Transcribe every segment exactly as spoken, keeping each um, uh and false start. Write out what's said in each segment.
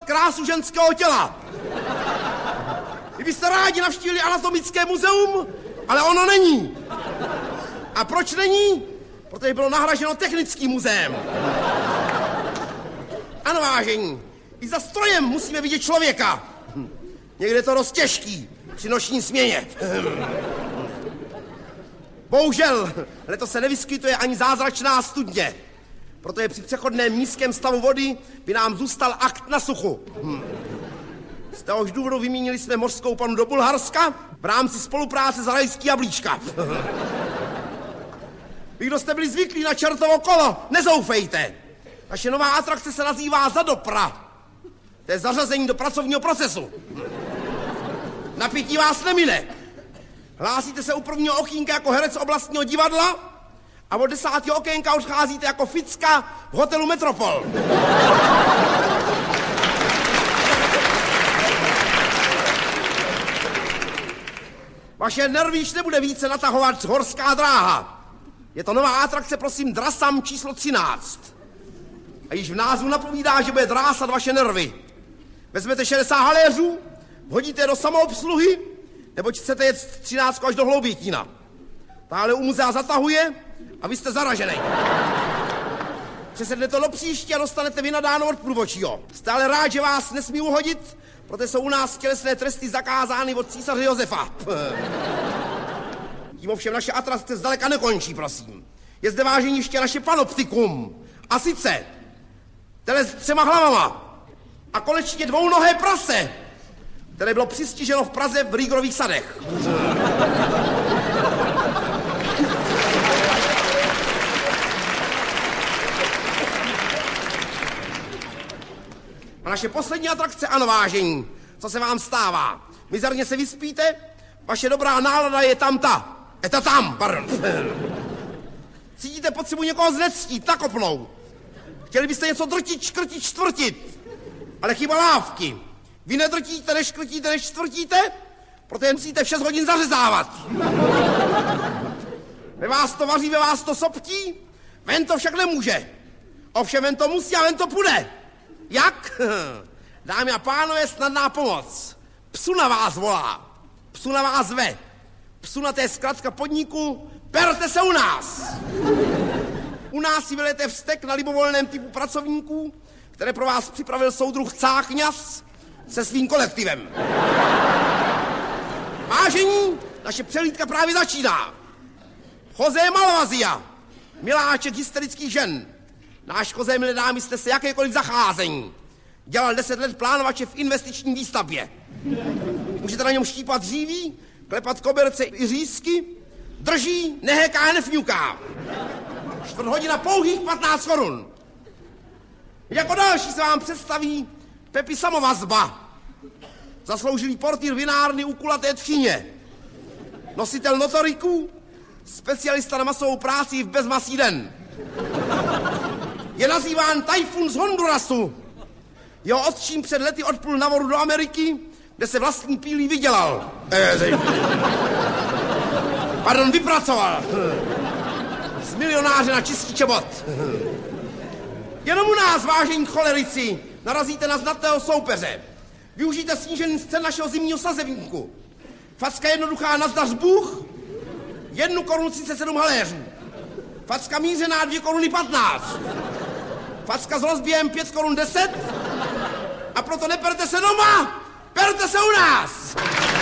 krásu ženského těla. Vy byste rádi navštívili anatomické muzeum, ale ono není. A proč není? Protože bylo nahraženo technickým muzeem. Ano, vážení, i za strojem musíme vidět člověka. Někde je to dost těžký, při noční směně. Bohužel, letos se nevyskytuje ani zázračná studně, protože při přechodném nízkém stavu vody by nám zůstal akt na suchu. Z téhož důvodu vymínili jsme mořskou panu do Bulharska v rámci spolupráce s rajský jablíčka. Vy, kdo jste byli zvyklí na čertovo kolo, nezoufejte. Naše nová atrakce se nazývá Zadopra. To je zařazení do pracovního procesu. Napití vás nemine. Hlásíte se u prvního okýnka jako herec oblastního divadla a od desátého okénka už cházíte jako ficka v hotelu Metropol. Vaše nervy již nebude více natahovat horská dráha. Je to nová atrakce, prosím, Drasam číslo třináct. A již v názvu napovídá, že bude drásat vaše nervy. Vezmete šedesát haléřů, hodíte je do samoobsluhy, neboť chcete jet třináct až do Hloubětína. Táhle u muzea zatahuje a vy jste zaražený. Přesednete do příště a dostanete vynadáno od průvodčího. Jste ale rád, že vás nesmí uhodit, protože jsou u nás tělesné tresty zakázány od císaře Josefa. Tím ovšem naše atrakce zdaleka nekončí, prosím. Je zde, vážení, ještě naše panoptikum. A sice tele s třema hlavama a konečně dvounohé prase, které bylo přistiženo v Praze v Rýgorových sadech. A naše poslední atrakce, ano, vážení, co se vám stává? Mizerně se vyspíte, vaše dobrá nálada je tamta. Je to tam, pardon. Cítíte potřebu někoho znectít, nakopnout. Chtěli byste něco drtit, škrtit, čtvrtit. Ale chyba lávky. Vy nedrtíte, neškrtíte, nečtvrtíte, protože musíte v šest hodin zařezávat. Ve vás to vaří, ve vás to soptí, ven to však nemůže. Ovšem ven to musí a ven to půjde. Jak? Dámy a pánové, snadná pomoc. Psu na vás volá, psu na vás ve. Psu na té zkratka podniku, berte se u nás. U nás si vylete vztek na libovolném typu pracovníků, které pro vás připravil soudruh Cáchňas se svým kolektivem. Vážení, naše přehlídka právě začíná. José Malvazia, miláček hysterických žen. Náš José, milé dámy, jste se jakékoliv zacházení. Dělal deset let plánovače v investiční výstavbě. Můžete na něm štípat dříví, klepat koberce i řízky, drží, nehéká, nefňuká. Čtvrt hodina pouhých patnáct korun. Jako další se vám představí Pepi Samovazba, zasloužilý portýr vinárny u kulaté tchyně, nositel notoriků, specialista na masovou práci v bezmasý den. Je nazýván Tajfun z Hondurasu. Jeho otčím před lety odplul na vodu do Ameriky, kde se vlastní pílí vydělal. Pardon, vypracoval. Z milionáře na čistý čebot. Jenom u nás, vážení cholerici, narazíte na znatného soupeře. Využijte snížený scén našeho zimního sazebníku. Facka jednoduchá nazdař Bůh, jednu korunu třicet sedm haléřů. Facka mířená dvě koruny patnáct. Facka s rozběhem pět korun deset. A proto neperte se doma, perte se u nás.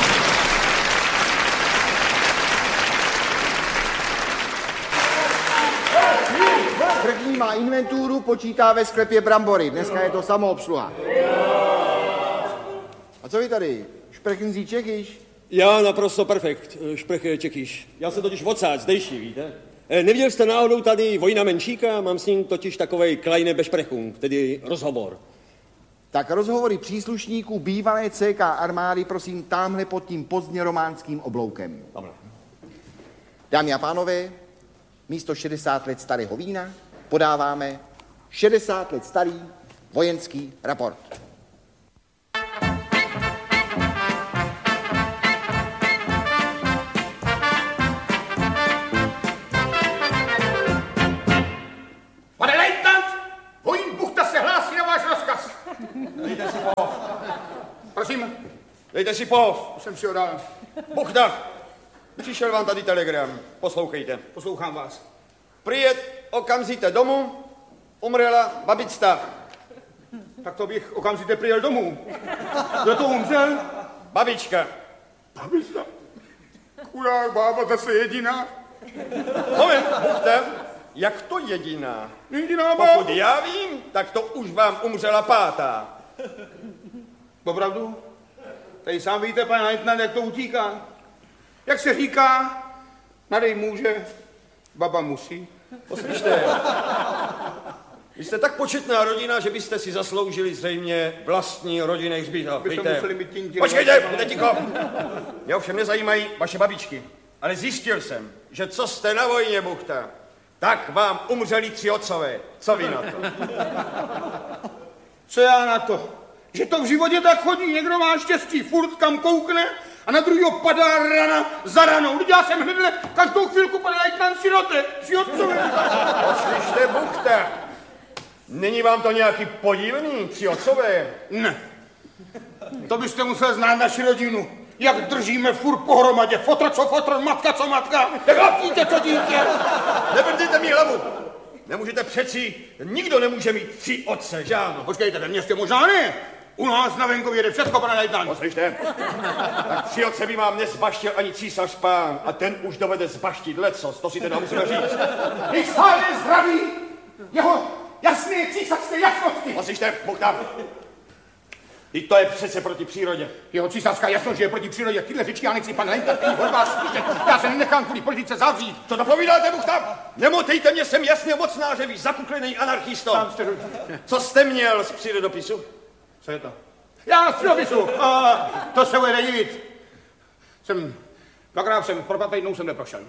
První má inventuru, počítá ve sklepě brambory. Dneska je to samoobsluha. A co vy tady? Šprechenzí Čechyš? Já naprosto perfekt, šprech Čechyš. Já jsem totiž odsáď, zdejší, víte? Neviděl jste náhodou tady Vojna Menšíka? Mám s ním totiž takovej kleine Besprechung, tedy rozhovor. Tak rozhovory příslušníků bývalé C K armády, prosím, támhle pod tím pozdně románským obloukem. Dobre. Dámy a pánové, místo šedesát let starého vína podáváme šedesát let starý vojenský raport. Pane lejtnant, vojín Buchta se hlásí na váš rozkaz. Prosím? Dejte si pov. Už jsem si ho dal. Buchta, přišel vám tady telegram. Poslouchejte. Poslouchám vás. Přijet okamžitě domů, umřela babička. Tak to bych okamžitě přijel domů. Kdo to umřel? Babička. Babička. Chudá bába zase jediná. Moment, Buchta, jak to jediná? Jediná bába. Pokud já vím, tak to už vám umřela pátá. Opravdu? Tady sám víte, pane Leitnant, jak to utíká. Jak se říká, nadej může, baba musí. Poslyšte, vy jste tak početná rodina, že byste si zasloužili zřejmě vlastní rodinný hřbitov. Byste museli mít tinky. Počkejte, buďte ticho. Mě ovšem nezajímají vaše babičky, ale zjistil jsem, že co jste na vojně, Buchta, tak vám umřeli tři otcové. Co vy na to? Co já na to? Že to v životě tak chodí, někdo má štěstí, furt kam koukne a na druhýho padá rana za ranou. Lidi, já jsem hnedle každou chvilku, pane Leitnant, sirote, tři otcové. Poslyšte, Buchta, není vám to nějaký podivný, tři otcové? Ne. To byste musel znát naši rodinu. Jak držíme furt pohromadě. Fotr co fotr, matka co matka. Dítě co dítě. Nebrdejte mi hlavu. Nemůžete přeci, nikdo nemůže mít tři otce, žádno. Počkejte, ve městě možná ne. U nás na venkově jde všechno, pane Leitnant. Poslyšte, tak tři otce by vám nezbaštil ani císař pán a ten už dovede zbaštit lecos, to si teda musíme říct. Když stále zdraví, jeho jasné císařské jasnosti. Poslyšte, Buchta, i to je přece proti přírodě. Jeho císařská jasnost, že je proti přírodě. Tyhle řečky já nechci, pan Leitnant, který od vás slyšet. Já se nenechám kvůli politice zavřít. Co to povídáte, Buchta? Nemotejte mě, jsem jasně mocnářevý, zakuklený anarchisto. Tam jste... Co jste měl z přírodopisu? Co je to? Já z přírodopisu. A, to se bude divit. Jsem... Dvakrát jsem, probat jednou jsem neprošel.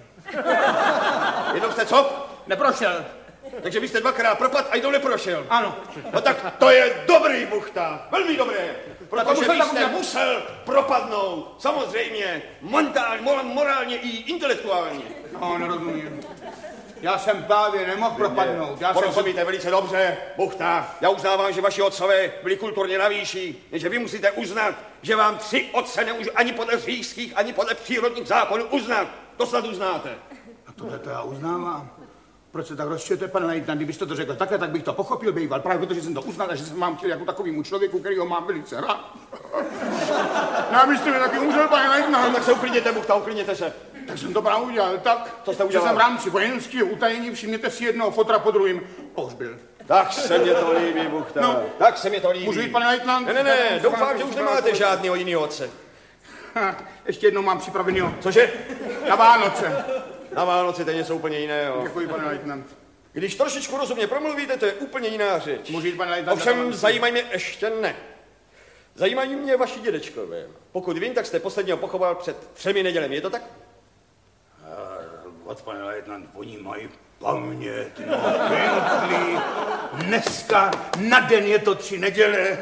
Jednou jste co? Neprošel. Takže vy jste dvakrát propad a jednou neprošel. Ano. No tak to je dobrý, Buchta, velmi dobré. Protože musel vy tak jste udělat. musel propadnout, samozřejmě, mentálně, morálně i intelektuálně. No, nerozumím. Já jsem právě nemohl propadnout. Já jsem... Porozumíte velice dobře, Buchta. Já uznávám, že vaši otcové byli kulturně na výši, jenže vy musíte uznat, že vám tři otce nemůžu ani podle říšských, ani podle přírodních zákonů uznat. To snad uznáte. A tohle to já uznávám. Proč se tak rozčujete, pane Leitnant? Kdybyste to řekl takhle, tak bych to pochopil, býval. Právě protože jsem to uznal a že jsem vám chtěl jako takovýmu člověku, který ho mám velice rád. No, abyste mi taky umřel, pane Leitnant. No, tak se uklidněte, Buchta, uklidněte se. Tak jsem to právě udělal tak, Co jste že udělal? jsem v rámci vojenského utajení, všimněte si jednoho fotra po druhým, pohřbil. Tak se mě to líbí, Buchta. No. Tak se mě to líbí. Můžu jít, pane Leitnant? Ne, ne, ne, doufám, že už nemáte žádného jiného otce. Ha, ještě jednou mám připravenýho. Cože? Na Vánoce. Na Vánoce to je něco úplně jiného. Děkuji, pane Leitnant. Když trošičku rozumně promluvíte, to je úplně jiná řeč. Můžu jít, pane Leitnant? Ovšem zajímají mě ještě ne. Zajímají mě vaši dědečkové. Pokud vím, tak jste posledního pochoval před třemi nedělemi, je to tak? Od pane Leitnant, oni mají paměť, no, pěkný. Dneska na den je to tři neděle.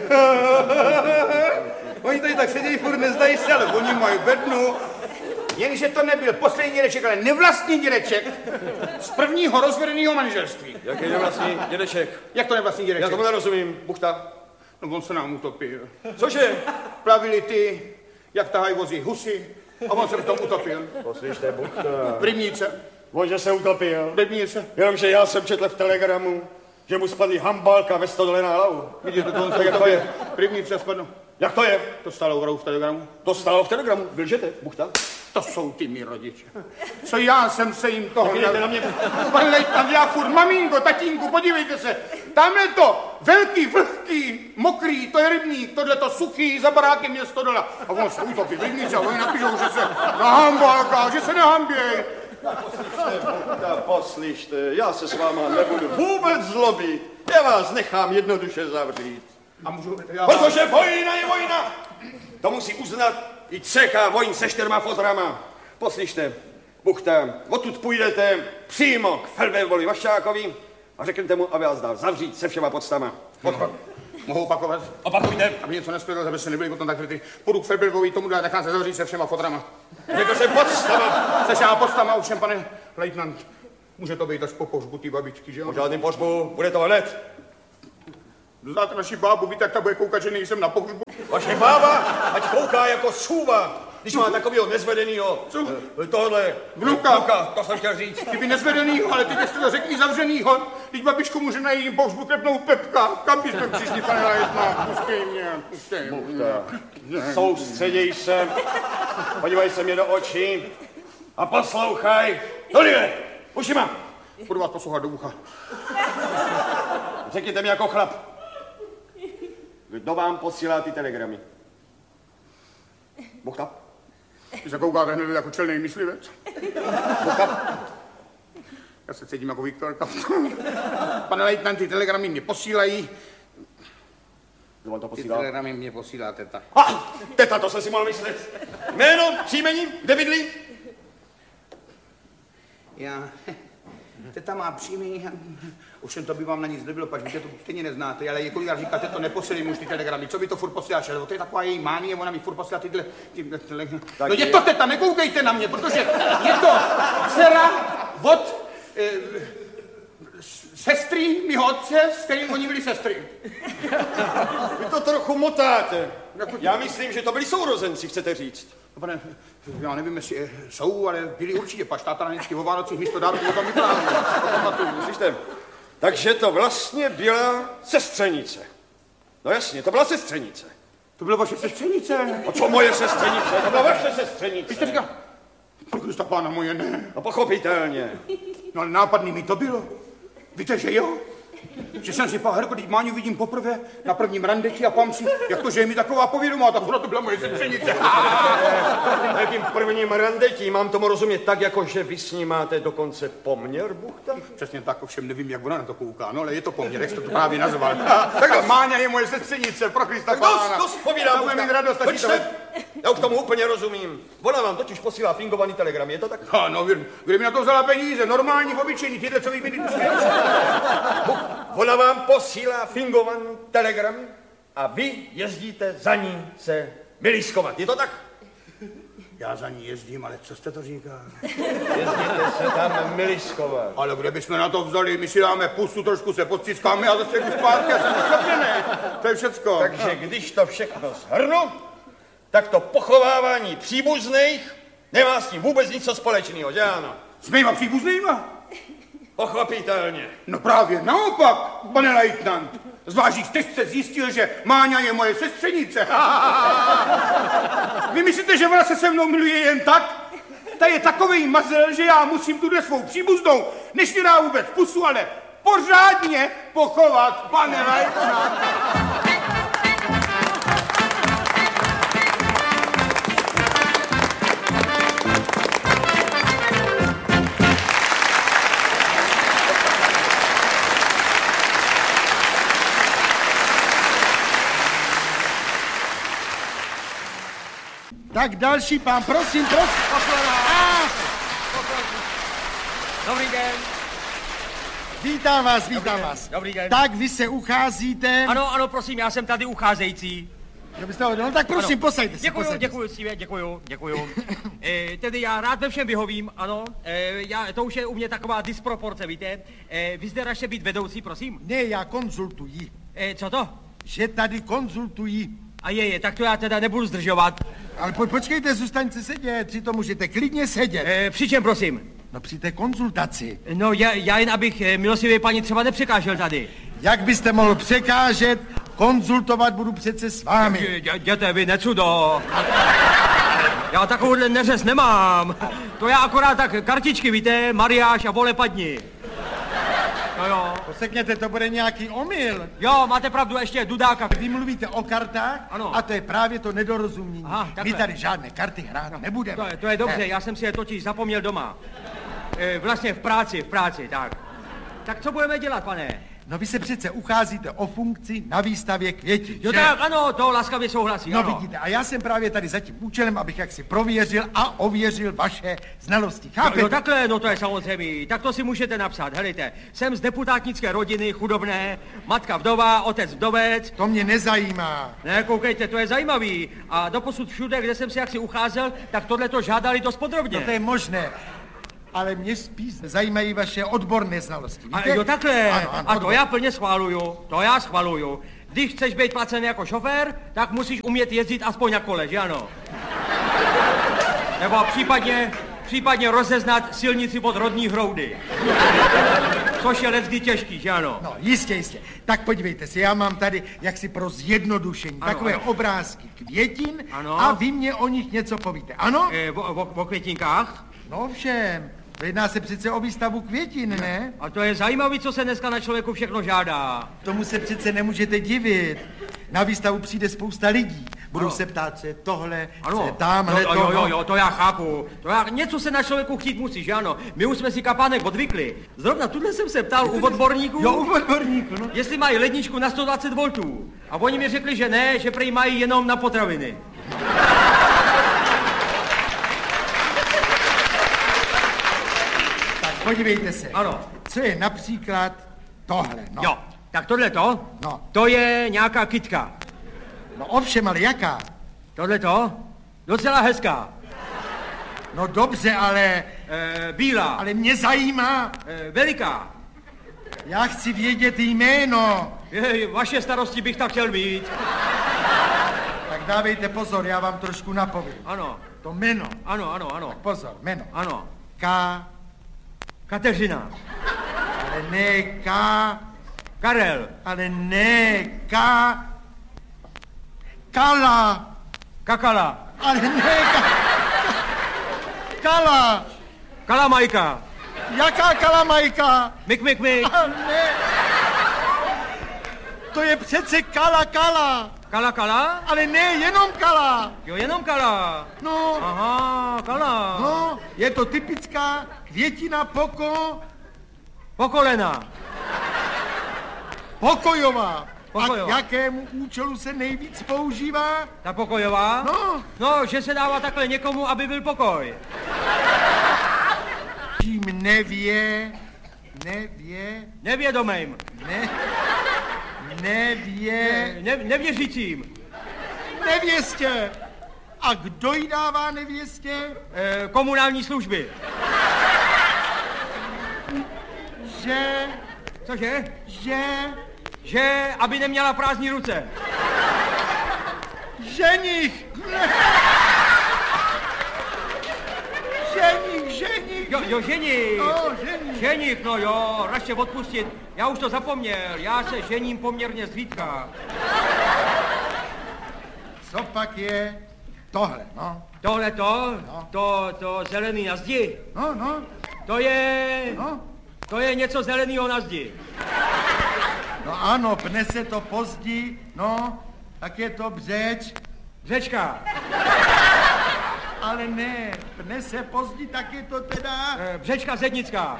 Oni tady tak sedějí, furt nezdají se, ale oni mají bednu. Jenže to nebyl poslední dědeček, ale nevlastní dědeček z prvního rozvedeného manželství. Jaký je vlastní dědeček? Jak to nevlastní dědeček? Já tomu nerozumím, Buchta. No on se nám utopil. Cože? Plavili ty, jak tahají vozí husy, a on se v tom utopil. Poslyšte, Buchta. V rybníce. On, že se utopil. V rybníce. Jenomže já jsem četl v telegramu, že mu spadly hambálka ve stodole na hlavu. Vidíte, to on se Tak jak to je? v rybníce spadl. Jak to je? To stalo opravdu v telegramu. To stalo v telegramu. Vy lžete, Buchta? To jsou ty mý rodiče. Co já jsem se jim toho... Vidíte na mě? Pan Leitnant, já furt, maminko, tatínku, podívejte se. Tamhle to velký, vlhký, mokrý, to je rybník, tohle to suchý, za barákem je stodola. A on se utopí v rybníce a oni napíšou, že se nahambálká, že se nehamběj. Poslyšte, Buchta, poslyšte, já se s váma nebudu vůbec zlobit. Já vás nechám jednoduše zavřít. A můžu... Já... Protože vojna je vojna. To musí uznat i třeká vojn se čtyřma fotrama. Poslyšte, Buchta, odtud půjdete přímo k Felbervoli Vaščákovi a řeknete mu, aby vás dal zavřít se všema podstama. Odpad. Mohu opakovat? Opakujte. Aby něco nespěl, aby se nebyli potom tak kryty. Půjdu k Felbervovi, tomu dá, nechám se zavřít se všema fotrama. Řekl se podstama. Se všema podstama, ovšem, pane Leitnant, může to být až po pohřbu té babičky, že jo? Po žádným pohřbu, bude to hned. Znáte naši bábu, víte, jak ta bude koukat, že nejsem na pohřbu? Vaše bába, ať kouká jako sůva, když má takovýho nezvedenýho. Co? Tohle. Vnuka. Vnuka, to jsem chtěl říct. Kdyby nezvedenýho, ale teď jste to řekli zavřenýho. Teď babičku může na jejím pohřbu klepnout Pepka. Kam byste přišli, pane Leitnant? Puštěj mě, puštěj mě. Soustředěj se, podívej se mě do očí a poslouchaj. Tohle, ušima. Budu vás poslouchat do ucha. Řekněte mi jako chlap. Kdo vám posílá ty telegramy? Buchta? Ty se koukáte hned jako čelnej myslivec. Buchta? Já se cítím jako Viktorka. Pane Leitnant, ty telegramy mě posílají. Kdo vám to Ty posílá? telegramy mě posílá teta. Ah, teta, to jsem si mohl myslet. Jméno, příjmení, kde bydlí? Já... Teta má příjmení, ovšem to by vám na nic nebylo, pač vy to stejně neznáte, ale kolikrát říkáte, to neposílím už ty telegramy, co vy to furt posíláš, to je taková její mánie, ona mi furt posílá tyhle, tyhle, tyhle. No je to teta, nekoukejte na mě, protože je to dcera od e, sestry mýho otce, s kterým oni byli sestry. Vy to trochu motáte. Já myslím, že to byli sourozenci, chcete říct. No, pane, já nevím, jestli jsou, ale byli určitě, pač táta na vždycky o Vánocích místo dárku o tom vyprávěl. Slyšte, takže to vlastně byla sestřenice. No jasně, to byla sestřenice. To byla vaše sestřenice? A co moje sestřenice? To byla vaše sestřenice. Vy jste říkal, Krista pána moje, ne. No pochopitelně. No ale nápadný mi to bylo. Víte, že jo? Že jsem si pár, když Máňu vidím poprvé na prvním randeti a pám si, jak to, že je mi taková povědomá, tak ona to byla moje sestřenice. Na jakým prvním randetí mám tomu rozumět tak, jako že vy s ní máte dokonce poměr, Buchta? Přesně tak, ovšem nevím, jak ona na to kouká, no ale je to poměr, jak jste to právě nazval. Tak Máňa je moje sestřenice, pro Krista tak pána. Dost, dost povídá, Buchta. Mít radost, Počte, já už tomu úplně rozumím. Ona vám totiž posílá fingovaný telegram, je to tak? Ha, no, kde mi na to vzala peníze, normální, obyčejný, tyhle, co vy vidíte. Ona vám posílá fingovaný telegram a vy jezdíte za ní se milískovat, je to tak? Já za ní jezdím, ale co jste to říkal? Jezdíte se tam milískovat. Ale kde bychom na to vzali? My si dáme pusu, trošku se podciskáme a zase jdu zpátky a jsem uzavřený. To je všecko. Takže když to všechno shrnu, tak to pochovávání příbuzných nemá s tím vůbec nic společného, že ano? S mýma příbuznýma? Pochopitelně. No právě naopak, pane Leitnant. Zvlášť jste se zjistil, že Máňa je moje sestřenice. Vy myslíte, že ona se se mnou miluje jen tak? Ta je takovej mazel, že já musím tuhle svou příbuznou, než mi dá vůbec pusu, ale pořádně pochovat, pane Leitnant. Tak další pán, prosím, prosím. Ah! Dobrý den. Vítám vás, vítám Dobrý vás. den. Dobrý den. Tak vy se ucházíte. Ano, ano, prosím, já jsem tady ucházející. No tak prosím, posaďte se. Děkuju, posaďte děkuju, Steve, děkuju, děkuju. e, tedy já rád ve všem vyhovím, ano. E, já, to už je u mě taková disproporce, víte. E, vy zde raště být vedoucí, prosím. Ne, já konzultuji. E, co to? Že tady konzultuji. A je, je, tak to já teda nebudu zdržovat. Ale po, počkejte, zůstaňte sedět, přitom můžete klidně sedět. E, při čem, prosím? No při té konzultaci. No já, já jen abych e, milostivě paní třeba nepřekážel tady. Jak byste mohl překážet, konzultovat budu přece s vámi. Dě, jděte vy, necudo. Já takovouhle neřez nemám. To já akorát tak kartičky, víte, mariáš a vole padni. No jo. Posekněte, to bude nějaký omyl. Jo, máte pravdu, ještě Dudáka. Vy mluvíte o kartách, ano. A to je právě to nedorozumění. Aha, My tady žádné karty hrát no. nebudeme. To je, to je dobře, ne. Já jsem si je totiž zapomněl doma. E, vlastně v práci, v práci, tak. Tak co budeme dělat, pane? No vy se přece ucházíte o funkci na výstavě květin, Jo že? tak, ano, to laskavě souhlasí, No ano. vidíte, a já jsem právě tady za tím účelem, abych jaksi prověřil a ověřil vaše znalosti, No, chápete? no takhle, no to je samozřejmě, tak to si můžete napsat, helejte, jsem z deputátnické rodiny, chudobné, matka vdova, otec vdovec. To mě nezajímá. Ne, koukejte, to je zajímavý. A doposud všude, kde jsem si jaksi ucházel, tak tohle to žádali dost podrobně. No to je možné. Ale mě spíš zajímají vaše odborné znalosti, víte? A jo, takhle. Ano, ano, a to odbor. já plně schvaluju, to já schvaluju. když chceš být placen jako šofér, tak musíš umět jezdit aspoň na kole, že ano? Nebo případně, případně rozeznat silnici pod rodní hroudy. Což je leckdy těžký, že ano? No, jistě, jistě. Tak podívejte se, já mám tady jaksi pro zjednodušení Ano, takové ano. obrázky květin Ano. a vy mě o nich něco povíte, ano? E, o, o, o květinkách? No všem, jedná se přece o výstavu květin, ne? A to je zajímavé, co se dneska na člověku všechno žádá. Tomu se přece nemůžete divit. Na výstavu přijde spousta lidí. Budou Ano. se ptát, co je tohle, Ano, co je tamhle, jo, jo, jo, toho. jo, to já chápu. To já, něco se na člověku chtít musí, že ano? My už jsme si kapánek odvykli. Zrovna tuhle jsem se ptal u odborníků, Jo, u odborníků, no. jestli mají ledničku na sto dvacet voltů. A oni mi řekli, že ne, že prý mají jenom na potraviny. Tak podívejte se. Ano. Co je například tohle, no. Jo, tak tohle to, No. to je nějaká kytka. No ovšem, ale jaká? Tohle to, docela hezká. No dobře, ale, E, bílá, ale mě zajímá. e, veliká. Já chci vědět jméno. Je, vaše starosti bych tak chtěl mít. Tak dávejte pozor, já vám trošku napovím. Ano, To jméno. ano, ano, ano, Pozor, jméno. ano. K, Kateřina, ale ne K, Karel, ale ne K, Kala, Kakala, ale ne K, Kala. Kalamajka, Jaká kalamajka? mik, mik, mik, A ne. To je přece Kala Kala, Kala, Kala, ale ne jenom Kala. jo, jenom Kala. No, Aha, Kala, no, je to typická květina poko, pokolena, pokojová. Pokojová. A k jakému účelu se nejvíc používá? ta pokojová. No, No, že se dává takhle někomu, aby byl pokoj. tím nevě, nevě, Nevědomým, ne, nevě, ne, nevěřícím, nevěstě. A kdo jí dává nevěstě? e, komunální služby. Že, Cože? že, Že, aby neměla prázdní ruce. ženich. Ženich, ženich. Jo, jo, ženich. No, ženich. Ženich, no jo, raště odpustit. Já už to zapomněl, já se žením poměrně zřídka. Co pak je tohle, no? Tohle to, No. to, to zelený na zdi, No, no, to je, no. to je něco zeleného na zdi. No ano, pne se to pozdí, no, tak je to břeč, Řečka, ale ne, pne se pozdí, tak je to teda e, břečka zednická.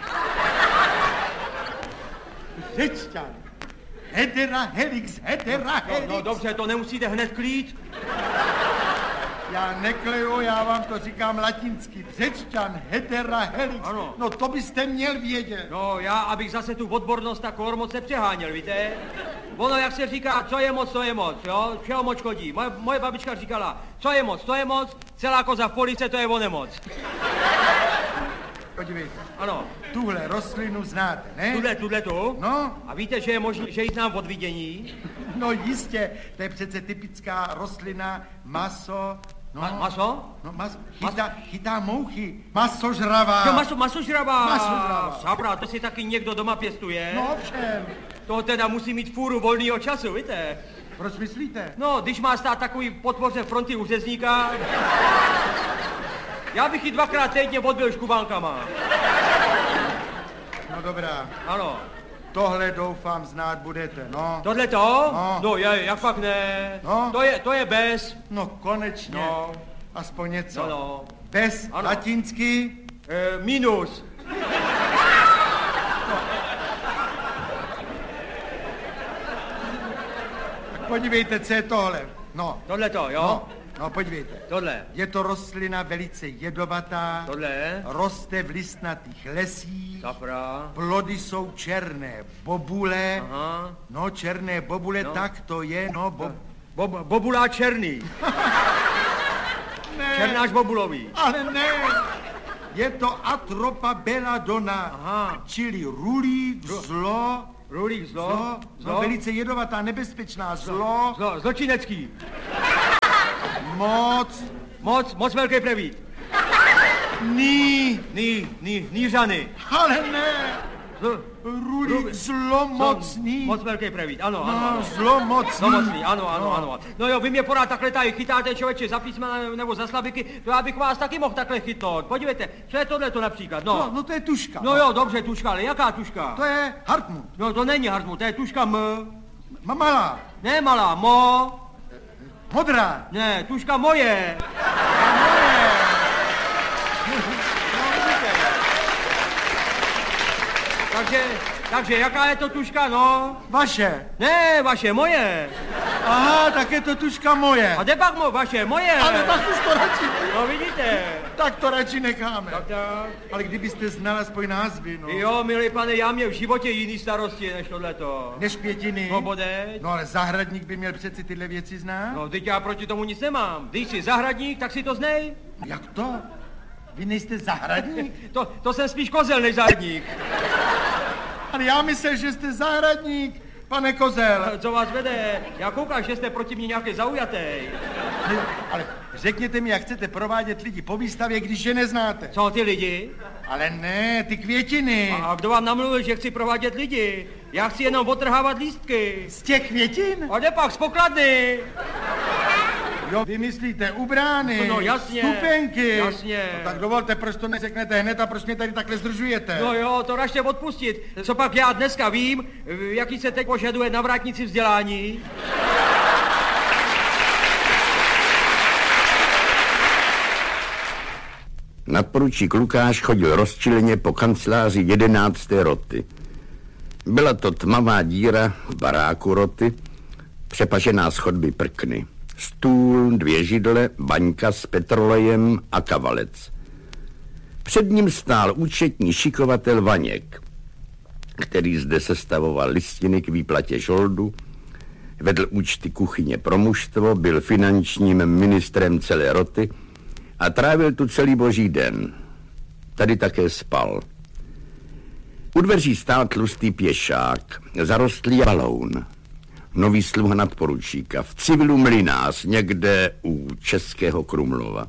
řečťan. Hedera helix, hedera No, helix. no dobře, to nemusíte hned klít. Já nekleju, já vám to říkám latinsky. Řečťan, hedera helix. Ano. No to byste měl vědět. No já, abych zase tu odbornost tak moc nepřeháněl, víte? Ono, jak se říká, co je moc, to je moc, jo? Všeho moc škodí. Moje, moje babička říkala, co je moc, to je moc, celá koza v police, to je o nemoc. Podívejte, Ano, tuhle rostlinu znáte, ne? tuhle, tuhle tu. No, A víte, že je možné, že ji znám od vidění? no jistě, to je přece typická rostlina, maso, no. Ma, maso? No, maso, chytá, chytá mouchy, masožravá. Jo, maso, masožravá. Masožravá. Sabra, to si taky někdo doma pěstuje. No všem. To teda musí mít fůru volného času, víte? Proč myslíte? No, když má stát takový podpoře fronty u řezníka, já bych ji dvakrát týdně odbil škubánkama. No dobrá, Ano. tohle doufám znát budete, no. Tohle to? No. No, je, jak pak ne? No. To je, to je bez. No konečně, No. aspoň něco. No, no. Bez Ano. latinsky, E, minus. podívejte, co je tohle. No, Tohle to, jo? no, no podívejte. Tohle. Je to rostlina velice jedovatá, Tohle. roste v listnatých lesích, Safra. plody jsou černé bobule, Aha. no černé bobule, No. tak to je, no bo... Bob, bobulá černý. Ne, Černáš bobulový. ale ne, je to Atropa belladonna, Aha. čili rulík, zlo, Rulík, zlo. Zlo, zlo, velice jedovatá, nebezpečná, zlo. Zlo, zločinecký. Moc. Moc, moc velký prevít. Ní. Ní, ní, nířany. Ale ne. Zlo, Rulík, zlomocný. Moc velký prevít, ano, ano. No, ano. zlomocný. Zlomocný, ano, ano, ano. No jo, vy mě pořád takhle tady chytáte, člověče, za písmena nebo za slabiky, to já bych vás taky mohl takhle chytnout. Podívejte, co je tohleto například, no. No, no to je tuška. No jo, dobře, tuška, ale jaká tuška? To je Hartmut. No to není Hartmut, to je tuška M. Ma malá. Ne malá, mo. Modrá. Ne, tuška moje. Takže, takže jaká je to tuška, no? Vaše. Ne, vaše, moje. Aha, tak je to tuška moje. A kde pak mo, vaše, moje. Ale tak už to radši. No vidíte. Tak to radši necháme. Tak, tak. Ale kdybyste znal aspoň názvy, no. Jo, milý pane, já měl v životě jiný starosti než tohleto. Než květiny. No bodeď. No ale zahradník by měl přeci tyhle věci znát. No, teď já proti tomu nic nemám. Když jsi zahradník, tak si to znej. Jak to? Vy nejste zahradník? To, to jsem spíš kozel než zahradník. Ale já myslel, že jste zahradník, pane Kozel. Co vás vede? Já koukám, že jste proti mě nějaký zaujatý. Ale řekněte mi, jak chcete provádět lidi po výstavě, když je neznáte. Co ty lidi? Ale ne, ty květiny. A kdo vám namluvil, že chci provádět lidi? Já chci jenom otrhávat lístky. Z těch květin? A jde pak z pokladny. Jo, vy myslíte u brány, No jasně. stupenky. Jasně. No, tak dovolte, proč to neřeknete hned a proč mě tady takhle zdržujete? No jo, to raště odpustit. Co pak já dneska vím, jaký se teď požaduje na vrátnici vzdělání? Nadporučík Lukáš chodil rozčileně po kanceláři jedenácté roty. Byla to tmavá díra v baráku roty, přepažená z chodby prkny. Stůl, dvě židle, baňka s petrolejem a kavalec. Před ním stál účetní šikovatel Vaněk, který zde sestavoval listiny k výplatě žoldu, vedl účty kuchyně pro mužstvo, byl finančním ministrem celé roty a trávil tu celý boží den. Tady také spal. U dveří stál tlustý pěšák, zarostlý baloun. Nový sluha nadporučíka, v civilu mlynář, někde u Českého Krumlova.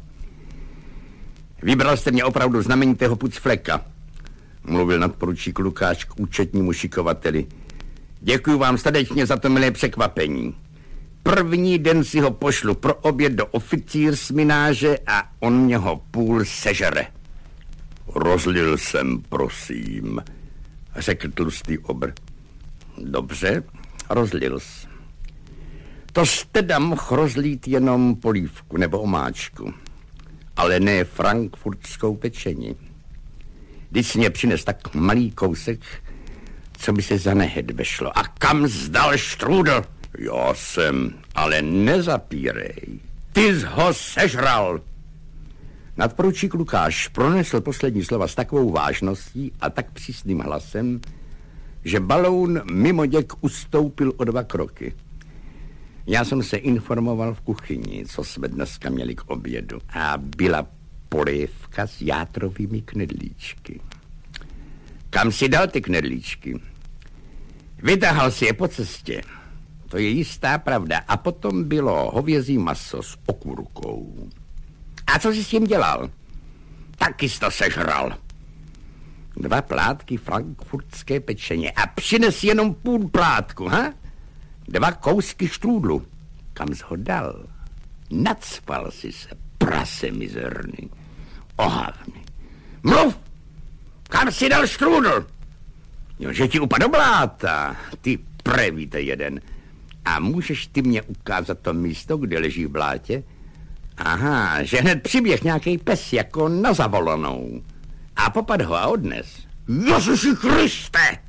Vybral jste mě opravdu znamenitého pucfleka, mluvil nadporučík Lukáš k účetnímu šikovateli. Děkuji vám srdečně za to milé překvapení. První den si ho pošlu pro oběd do oficírsmináže a on mě ho půl sežere. Rozlil jsem, prosím, řekl tlustý obr. Dobře, rozlil jsi. To jste dám mohl rozlít jenom polívku nebo omáčku, ale ne frankfurtskou pečení. Když jsi mě přines tak malý kousek, co by se za nehed vešlo. A kam zdal štrůdl? Já jsem, ale nezapírej. Ty jsi ho sežral. Nadporučík Lukáš pronesl poslední slova s takovou vážností a tak přísným hlasem, že baloun mimoděk ustoupil o dva kroky. Já jsem se informoval v kuchyni, co jsme dneska měli k obědu. A byla polévka s játrovými knedlíčky. Kam si dal ty knedlíčky? Vytáhal si je po cestě. To je jistá pravda. A potom bylo hovězí maso s okurkou. A co jsi s tím dělal? Taky jsi to sežral. Dva plátky frankfurtské pečeně a přines jenom půl plátku, ha? Dva kousky štrůdlu. Kam jsi ho dal? Nacpal si se, prase mizerný. Ohavný. Mluv! Kam si dal štrůdl? Jo, že ti upadl bláta. Ty prevíte jeden. A můžeš ty mě ukázat to místo, kde leží v blátě? Aha, že hned přiběh nějaký pes jako na zavolanou. A popad ho a odnes. Ježiši Kriste!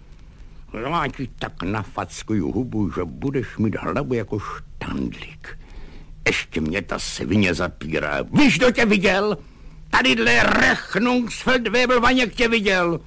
Já ti tak nafackuju hubu, že budeš mít hlavu jako štandlík. Ještě mě ta svině zapírá. Víš, kdo tě viděl? Tadyhle Rechnungsfeldwebel Vaněk tě viděl.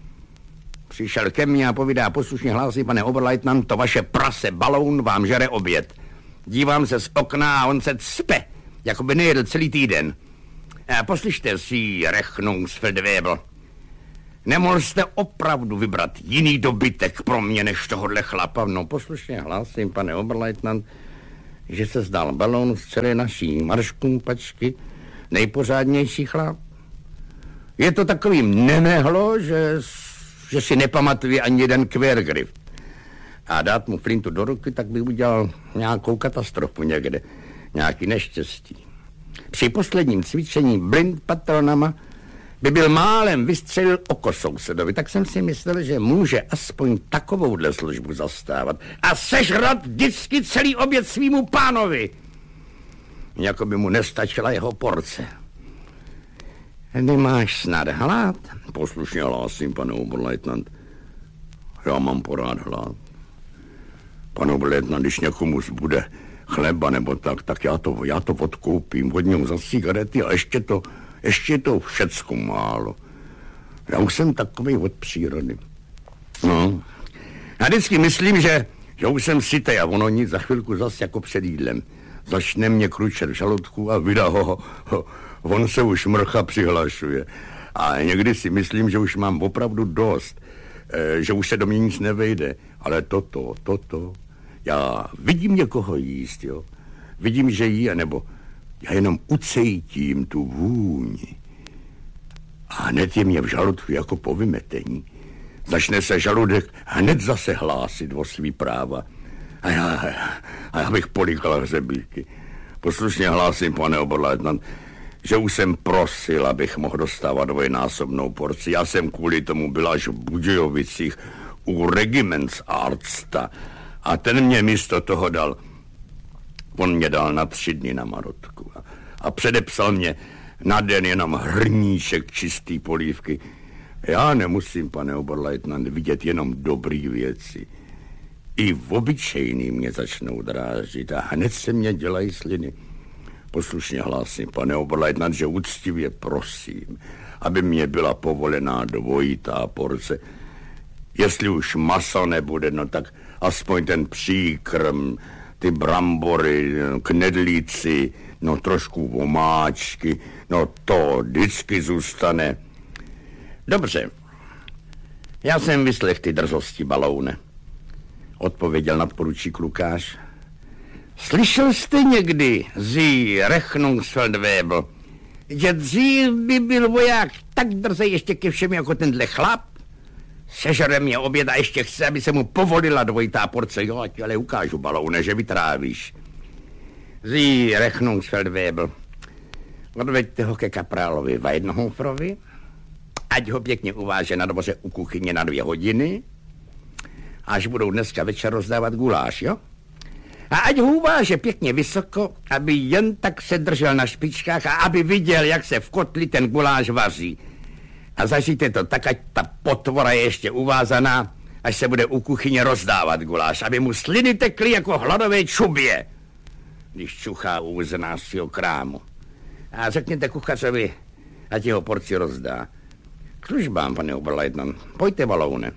Přišel ke mně a povídá poslušně hlásí, pane Oberleitnant, to vaše prase baloun vám žere oběd. Dívám se z okna a on se cpe, jako by nejedl celý týden. A poslyšte si, Rechnungsfeldwebel. Nemohl jste opravdu vybrat jiný dobytek pro mě než tohohle chlapa? No poslušně hlásím, pane oberleutnant, že se zdal Baloun z celé naší marškumpačky nejpořádnější chlap. Je to takovým nemehlo, že, že si nepamatuje ani jeden quergriff. A dát mu flintu do ruky, tak by udělal nějakou katastrofu někde, nějaký neštěstí. Při posledním cvičení blind patronama by byl málem vystřelil oko sousedovi, tak jsem si myslel, že může aspoň takovouhle službu zastávat a sežrat vždycky celý oběd svýmu pánovi. Jako by mu nestačila jeho porce. Nemáš snad hlad? Poslušně hlásím, pane oberleutnant. Já mám porád hlad. Pane oberleutnant, když někomu zbude chleba nebo tak, tak já to, já to odkoupím od něho za cigarety a ještě to, ještě to všecko málo. Já už jsem takový od přírody. No. Já vždycky myslím, že, že už jsem sytej a ono nic, za chvilku zas jako před jídlem. Začne mě kručet v žaludku a vydá ho, ho, ho, on se už mrcha přihlašuje. A někdy si myslím, že už mám opravdu dost, e, že už se do mě nic nevejde. Ale toto, toto, já vidím někoho jíst, jo. Vidím, že jí, nebo já jenom ucejtím tu vůni. A hned je mě v žaludku jako po vymetení. Začne se žaludek hned zase hlásit o svý práva. A já, a já bych políkal hřebíky. Poslušně hlásím, pane oberleutnant, že už jsem prosil, abych mohl dostávat dvojnásobnou porci. Já jsem kvůli tomu byl až v Budějovicích u regimentsarsta a ten mě místo toho dal, on mě dal na tři dny na marotku a, a předepsal mě na den jenom hrníček čistý polívky. Já nemusím, pane oberleutnant, vidět jenom dobrý věci. I v obyčejný mě začnou drážit a hned se mě dělají sliny. Poslušně hlásím, pane oberleutnant, že úctivě prosím, aby mě byla povolená dvojitá porce. Jestli už maso nebude, no tak aspoň ten příkrm, ty brambory, knedlíci, no trošku vomáčky, no to vždycky zůstane. Dobře, já jsem vyslech ty drzosti, Baloune, odpověděl nadporučík Lukáš. Slyšel jste někdy, Sie Rechnungsfeldwebel, že dřív by byl voják tak drzej ještě ke všem jako tenhle chlap? Sežere mě oběd a ještě chce, aby se mu povolila dvojitá porce. Jo, ať ale ukážu, Baloune, že vytrávíš. Sie Rechnungsfeldwebel, odveďte ho ke kaprálovi Weidenhoferovi, ať ho pěkně uváže na dvoře u kuchyně na dvě hodiny, až budou dneska večer rozdávat guláš, jo? A ať ho uváže pěkně vysoko, aby jen tak se držel na špičkách a aby viděl, jak se v kotli ten guláš vaří. A zažijte to tak, ať ta potvora je ještě uvázaná, až se bude u kuchyně rozdávat guláš, aby mu sliny tekly jako hladové čubě, když čuchá u nášího krámu. A řekněte kuchařovi, ať jeho porci rozdá. K službám, pane oberleutnant, pojďte, Baloune.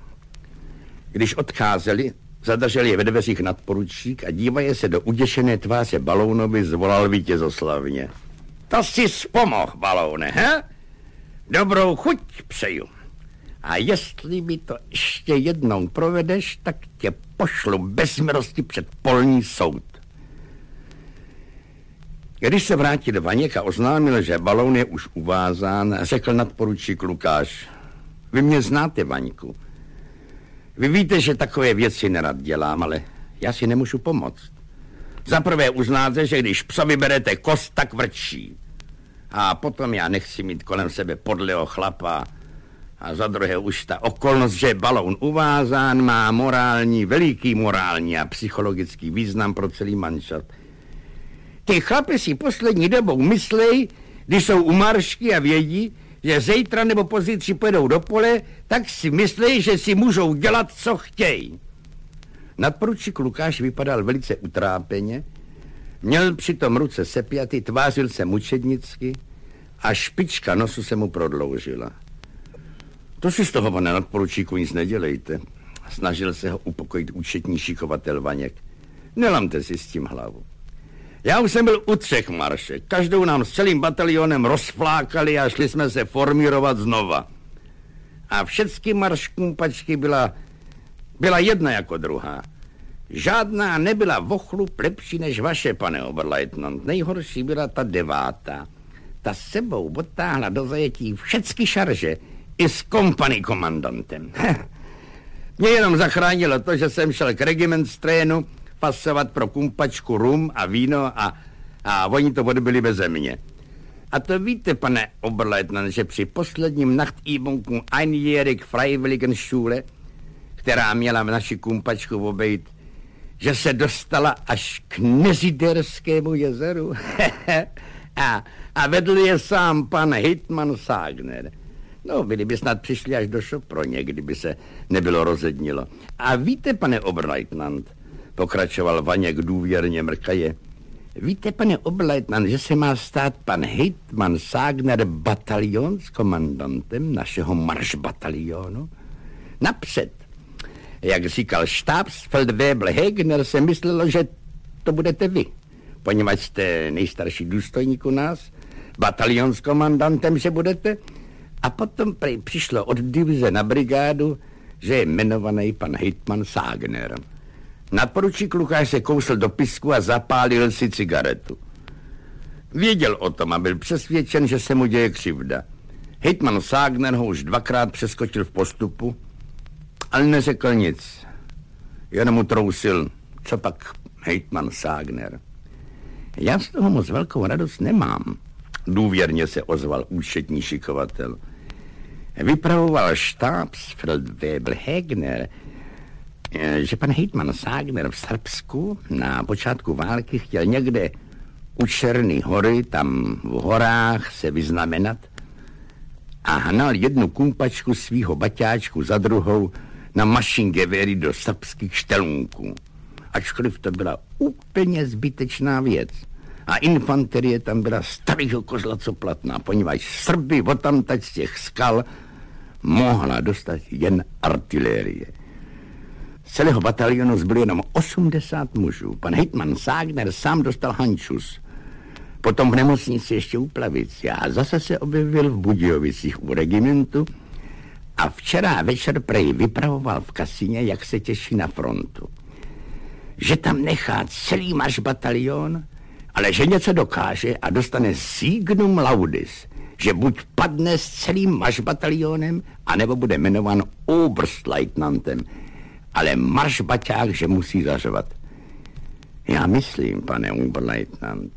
Když odcházeli, zadržel je ve dveřích nadporučík a dívaje se do uděšené tváře Balounovi zvolal vítězoslavně. To si vzpomohl, Baloune, he? Dobrou chuť přeju. A jestli mi to ještě jednou provedeš, tak tě pošlu bez milosti před polní soud. Když se vrátil Vaněk a oznámil, že Baloun je už uvázán, řekl nadporučík Lukáš. Vy mě znáte, Vaňku. Vy víte, že takové věci nerad dělám, ale já si nemůžu pomoct. Za prvé uznáte, že když psovi berete kost, tak vrčí. A potom já nechci mít kolem sebe podlého chlapa. A za druhé už ta okolnost, že je Baloun uvázán, má morální, veliký morální a psychologický význam pro celý manšaft. Ty chlapi si poslední dobou myslej, když jsou u maršky a vědí, že zítra nebo pozítří pojedou do pole, tak si myslej, že si můžou dělat, co chtějí. Nadporučík Lukáš vypadal velice utrápeně, měl přitom ruce sepjaty, tvářil se mučednicky a špička nosu se mu prodloužila. To si z toho, pane nadporučíku, nic nedělejte. Snažil se ho upokojit účetní šikovatel Vaněk. Nelamte si s tím hlavu. Já už jsem byl u třech maršek. Každou nám s celým batalionem rozflákali a šli jsme se formírovat znova. A všechny marškumpačky byla, byla jedna jako druhá. Žádná nebyla v ochlup lepší než vaše, pane oberleutnant. Nejhorší byla ta devátá. Ta s sebou odtáhla do zajetí všechny šarže i s kompany komandantem. Mě jenom zachránilo to, že jsem šel k regimentstrénu pasovat pro kumpačku rum a víno a, a oni to odbyli beze mě. A to víte, pane oberleutnant, že při posledním Nachtübungu einjährig Freiwilligenschule, která měla v naši kumpačku obejít, že se dostala až k Neziderskému jezeru. a, a vedl je sám pan hejtman Ságner. No, byli by snad přišli až do Šoproně, kdyby se nebylo rozednilo. A víte, pane oberleutnant, pokračoval Vaněk důvěrně mrkaje, víte, pane oberleutnant, že se má stát pan hejtman Ságner batalionskomandantem našeho maršbatalionu? Napřed, jak říkal štábsfeldwebel Hegner, se myslelo, že to budete vy, poněvadž jste nejstarší důstojník u nás, batalionskomandantem, že budete, a potom prej přišlo od divize na brigádu, že je jmenovaný pan hejtman Ságner. Nadporučík Lukáš se kousl do pisku a zapálil si cigaretu. Věděl o tom a byl přesvědčen, že se mu děje křivda. Hejtman Ságner ho už dvakrát přeskočil v postupu, ale neřekl nic. Jen mu trousil, co pak hejtman Ságner. Já z toho moc velkou radost nemám, důvěrně se ozval účetní šikovatel. Vypravoval štábsfeldwebel Hegner, že pan hejtman Ságner v Srbsku na počátku války chtěl někde u Černé hory, tam v horách, se vyznamenat a hnal jednu kumpačku svýho baťáčku za druhou na mašingevéry do srbských štelunků. Ačkoliv to byla úplně zbytečná věc. A infanterie tam byla starýho kozla co platná, poněvadž Srby odtamtať z těch skal mohla dostat jen artilérie. Z celého batalionu zbylo jenom osmdesát mužů. Pan hejtman Ságner sám dostal hančus. Potom v nemocnici ještě u Plavici a zase se objevil v Budějovicích u regimentu a včera večer prej vypravoval v kasině, jak se těší na frontu. Že tam nechá celý maršbatalion, ale že něco dokáže a dostane signum laudis, že buď padne s celým maršbatalionem, anebo bude jmenovan oberstleutnantem, ale maršbaťák, že musí zařvat. Já myslím, pane oberleutnant,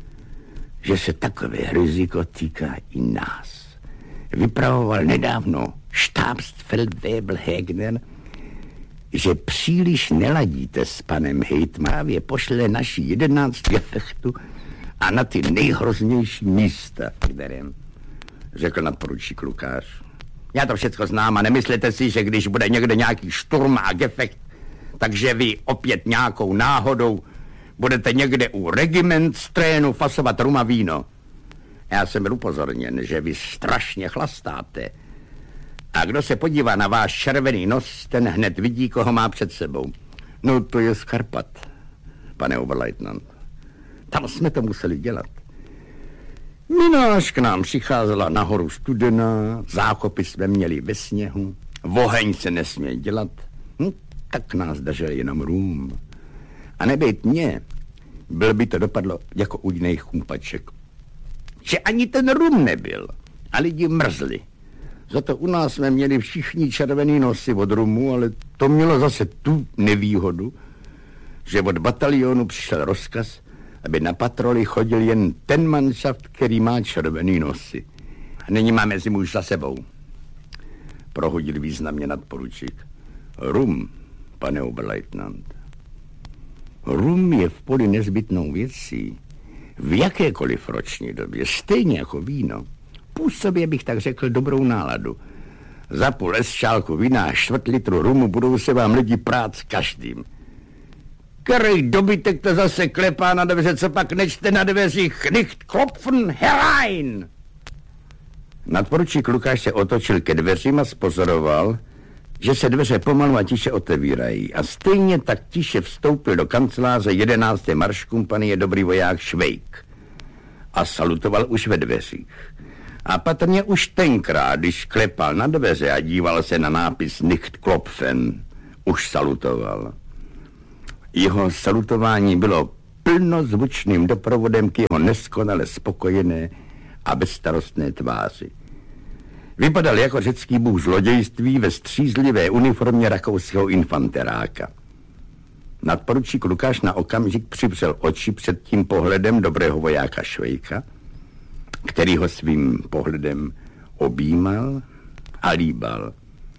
že se takové riziko týká i nás. Vypravoval nedávno štábsfeldwebel Hegner, že příliš neladíte s panem hejtmanem, je pošle naši jedenáct gefechtu a na ty nejhroznější místa, kterém, řekl nadporučík Lukáš. Já to všecko znám a nemyslete si, že když bude někde nějaký šturm a gefekt, takže vy opět nějakou náhodou budete někde u regimentstrénu fasovat rum a víno. Já jsem byl upozorněn, že vy strašně chlastáte. A kdo se podívá na váš červený nos, ten hned vidí, koho má před sebou. No to je z Karpat, pane oberleutnant. Tam jsme to museli dělat. Mináž k nám přicházela nahoru studená, zákopy jsme měli ve sněhu, oheň se nesměl dělat, hm, tak nás držel jenom rum. A nebejt mě, byl by to dopadlo jako u jiných kumpaček. Že ani ten rum nebyl a lidi mrzli. Za to u nás jsme měli všichni červený nosy od rumu, ale to mělo zase tu nevýhodu, že od batalionu přišel rozkaz, aby na patroli chodil jen ten manšaft, který má červený nosy. A nyní má mezi muž za sebou. Prohodil významně nadporučík. Rum, pane oberleutnant. Rum je v poli nezbytnou věcí. V jakékoliv roční době, stejně jako víno, působě bych tak řekl dobrou náladu. Za půl šálku vína a čtvrt litru rumu budou se vám lidi prát s každým. Který dobytek to zase klepá na dveře, co pak nečte na dveřích, nicht klopfen herein. Nadporučík Lukáš se otočil ke dveřím a spozoroval, že se dveře pomalu a tiše otevírají a stejně tak tiše vstoupil do kanceláře jedenácté marškompanie dobrý voják Švejk a salutoval už ve dveřích. A patrně už tenkrát, když klepal na dveře a díval se na nápis Nicht klopfen, už salutoval. Jeho salutování bylo plnozvučným doprovodem k jeho neskonale spokojené a bezstarostné tváři. Vypadal jako řecký bůh zlodějství ve střízlivé uniformě rakouského infanteráka. Nadporučík Lukáš na okamžik přivřel oči před tím pohledem dobrého vojáka Švejka, který ho svým pohledem objímal a líbal.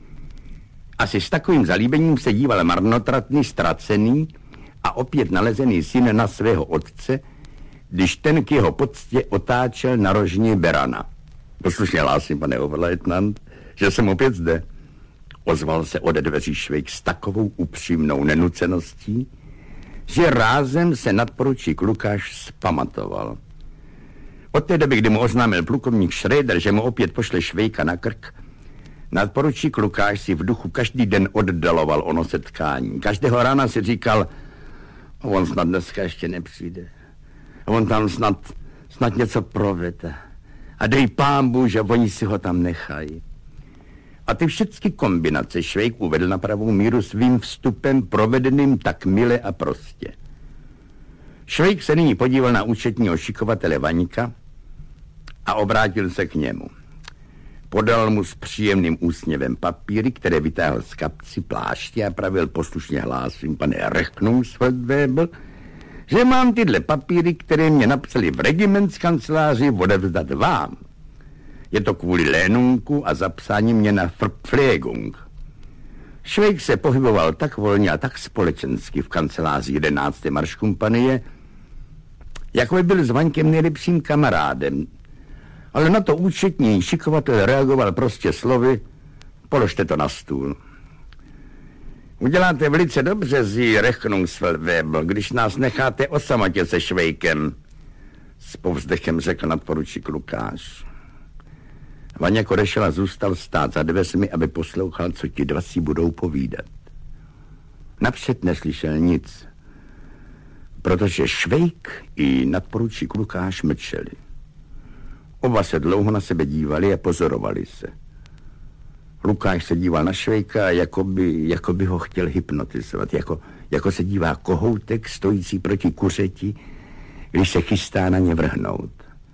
Asi s takovým zalíbením se díval marnotratný, ztracený a opět nalezený syn na svého otce, když ten k jeho poctě otáčel na rožní berana. Poslušně hlásím, pane oberleutnant, že jsem opět zde. Ozval se ode dveří Švejk s takovou upřímnou nenuceností, že rázem se nadporučík Lukáš zpamatoval. Od té doby, kdy mu oznámil plukovník Schröder, že mu opět pošle Švejka na krk, nadporučík Lukáš si v duchu každý den oddaloval ono setkání. Každého rána si říkal, on snad dneska ještě nepřijde. On tam snad, snad něco provede. A dej pámbu, že oni si ho tam nechají. A ty všechny kombinace Švejk uvedl na pravou míru svým vstupem provedeným tak mile a prostě. Švejk se nyní podíval na účetního šikovatele Vaňka a obrátil se k němu. Podal mu s příjemným úsměvem papíry, které vytáhl z kapci pláště a pravil poslušně hlásím, pane Rechnungsfeldwebel, že mám tyhle papíry, které mě napsali v regimentskanceláři, odevzdat vám. Je to kvůli lénunku a zapsání mě na Verpflegung. Švejk se pohyboval tak volně a tak společensky v kanceláři jedenácté marškompanie, jako by byl s Vaňkem nejlepším kamarádem. Ale na to účetní šikovatel reagoval prostě slovy, položte to na stůl. Uděláte velice dobře, Sie Rechnungsfeldwebel, když nás necháte o samotě se Švejkem, s povzdechem řekl nadporučík Lukáš. Vaněk odešel a zůstal stát za dveřmi, aby poslouchal, co ti dva si budou povídat. Napřed neslyšel nic, protože Švejk i nadporučík Lukáš mlčeli. Oba se dlouho na sebe dívali a pozorovali se. Lukáš se díval na Švejka, jako by, jako by ho chtěl hypnotizovat, jako, jako se dívá kohoutek stojící proti kuřeti, když se chystá na ně vrhnout.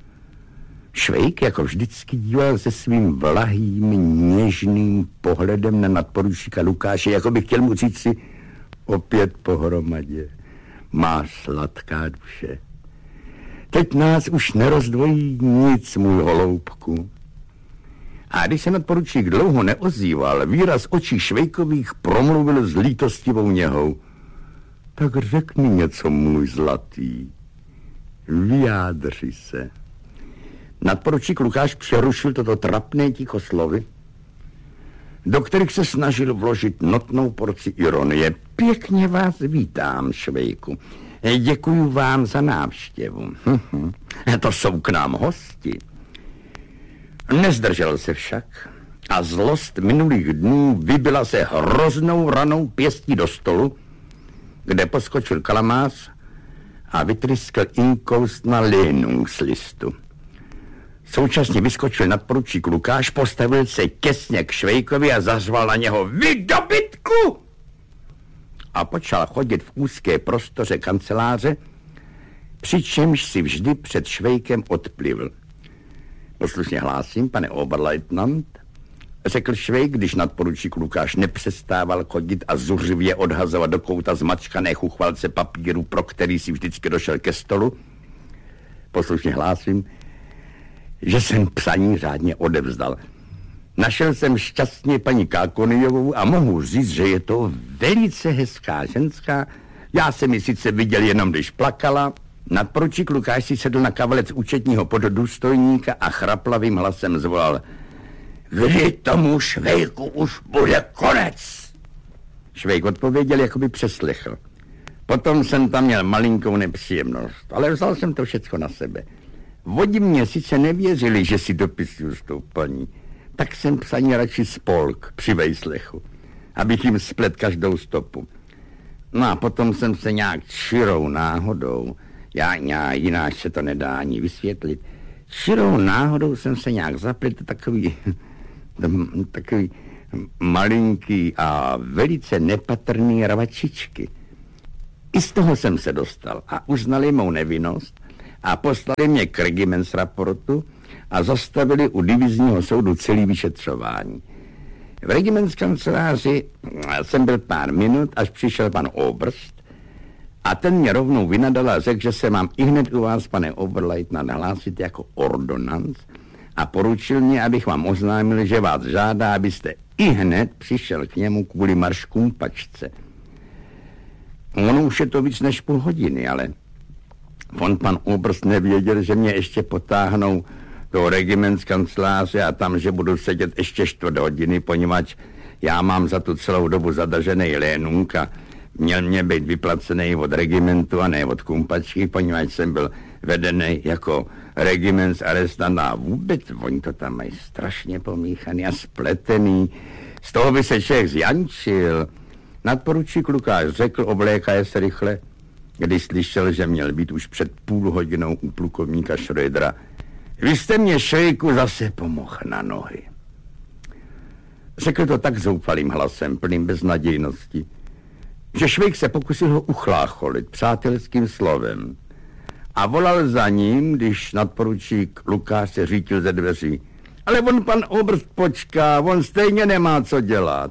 Švejk jako vždycky díval se svým vlahým, něžným pohledem na nadporučíka Lukáše, jako by chtěl mu říct si opět pohromadě. Má sladká duše. Teď nás už nerozdvojí nic, můj holoubku. A když se nadporučík dlouho neozýval, výraz očí Švejkových promluvil s lítostivou něhou. Tak řekni něco, můj zlatý. Vyjádři se. Nadporučík Lukáš přerušil toto trapné ticho slovy, do kterých se snažil vložit notnou porci ironie. Pěkně vás vítám, Švejku. Děkuji vám za návštěvu. To jsou k nám hosti. Nezdržel se však a zlost minulých dnů vybila se hroznou ranou pěstí do stolu, kde poskočil kalamář a vytryskl inkoust na Lénungslistu. Současně vyskočil nadporučík Lukáš, postavil se těsně k Švejkovi a zařval na něho vy dobytku! A počal chodit v úzké prostoře kanceláře, přičemž si vždy před Švejkem odplivl. Poslušně hlásím, pane oberleutnant, řekl Švejk, když nadporučík Lukáš nepřestával chodit a zuřivě odhazovat do kouta zmačkané chuchvalce papíru, pro který si vždycky došel ke stolu. Poslušně hlásím, že jsem psaní řádně odevzdal. Našel jsem šťastně paní Kákonijovou a mohu říct, že je to velice hezká ženská. Já jsem ji sice viděl jenom, když plakala. Nadporučík Lukáš si sedl na kavalec účetního poddůstojníka a chraplavým hlasem zvolal: kdy tomu Švejku už bude konec? Švejk odpověděl, jako by přeslechl. Potom jsem tam měl malinkou nepříjemnost, ale vzal jsem to všecko na sebe. Vodi mě sice nevěřili, že si dopisuju s tou paní, tak jsem psaní radši spolk při vejslechu, abych jim splet každou stopu. No a potom jsem se nějak čirou náhodou, já, já jináč se to nedá ani vysvětlit, Čirou náhodou jsem se nějak zapletl takový, takový malinký a velice nepatrný rvačičky. I z toho jsem se dostal a uznali mou nevinnost a poslali mě k regimentsraportu a zastavili u divizního soudu celý vyšetřování. V regimentskanceláři jsem byl pár minut, až přišel pan Obrst a ten mě rovnou vynadal a řekl, že se mám i hned u vás, pane Oberleutnant, nahlásit jako ordonanc a poručil mě, abych vám oznámil, že vás žádá, abyste i hned přišel k němu kvůli marškumpačce. Ono už je to víc než půl hodiny, ale on pan Obrst nevěděl, že mě ještě potáhnou do regimentskanceláře a tam, že budu sedět ještě čtvrt hodiny, poněvadž já mám za tu celou dobu zadržený lénunk a měl mě být vyplacený od regimentu a ne od kumpačky, poněvadž jsem byl vedený jako regimentsarrestant a vůbec oni to tam mají strašně pomíchaný a spletený. Z toho by se člověk zjančil. Nadporučík Lukáš řekl, oblékaje se rychle, když slyšel, že měl být už před půl hodinou u plukovníka Schrödera. Vy jste mě, šejku, zase pomohl na nohy. Řekl to tak zoufalým hlasem, plným beznadějnosti, že Švejk se pokusil ho uchlácholit přátelským slovem a volal za ním, když nadporučík Lukáš se řítil ze dveří. Ale on pan Obrst počká, on stejně nemá co dělat.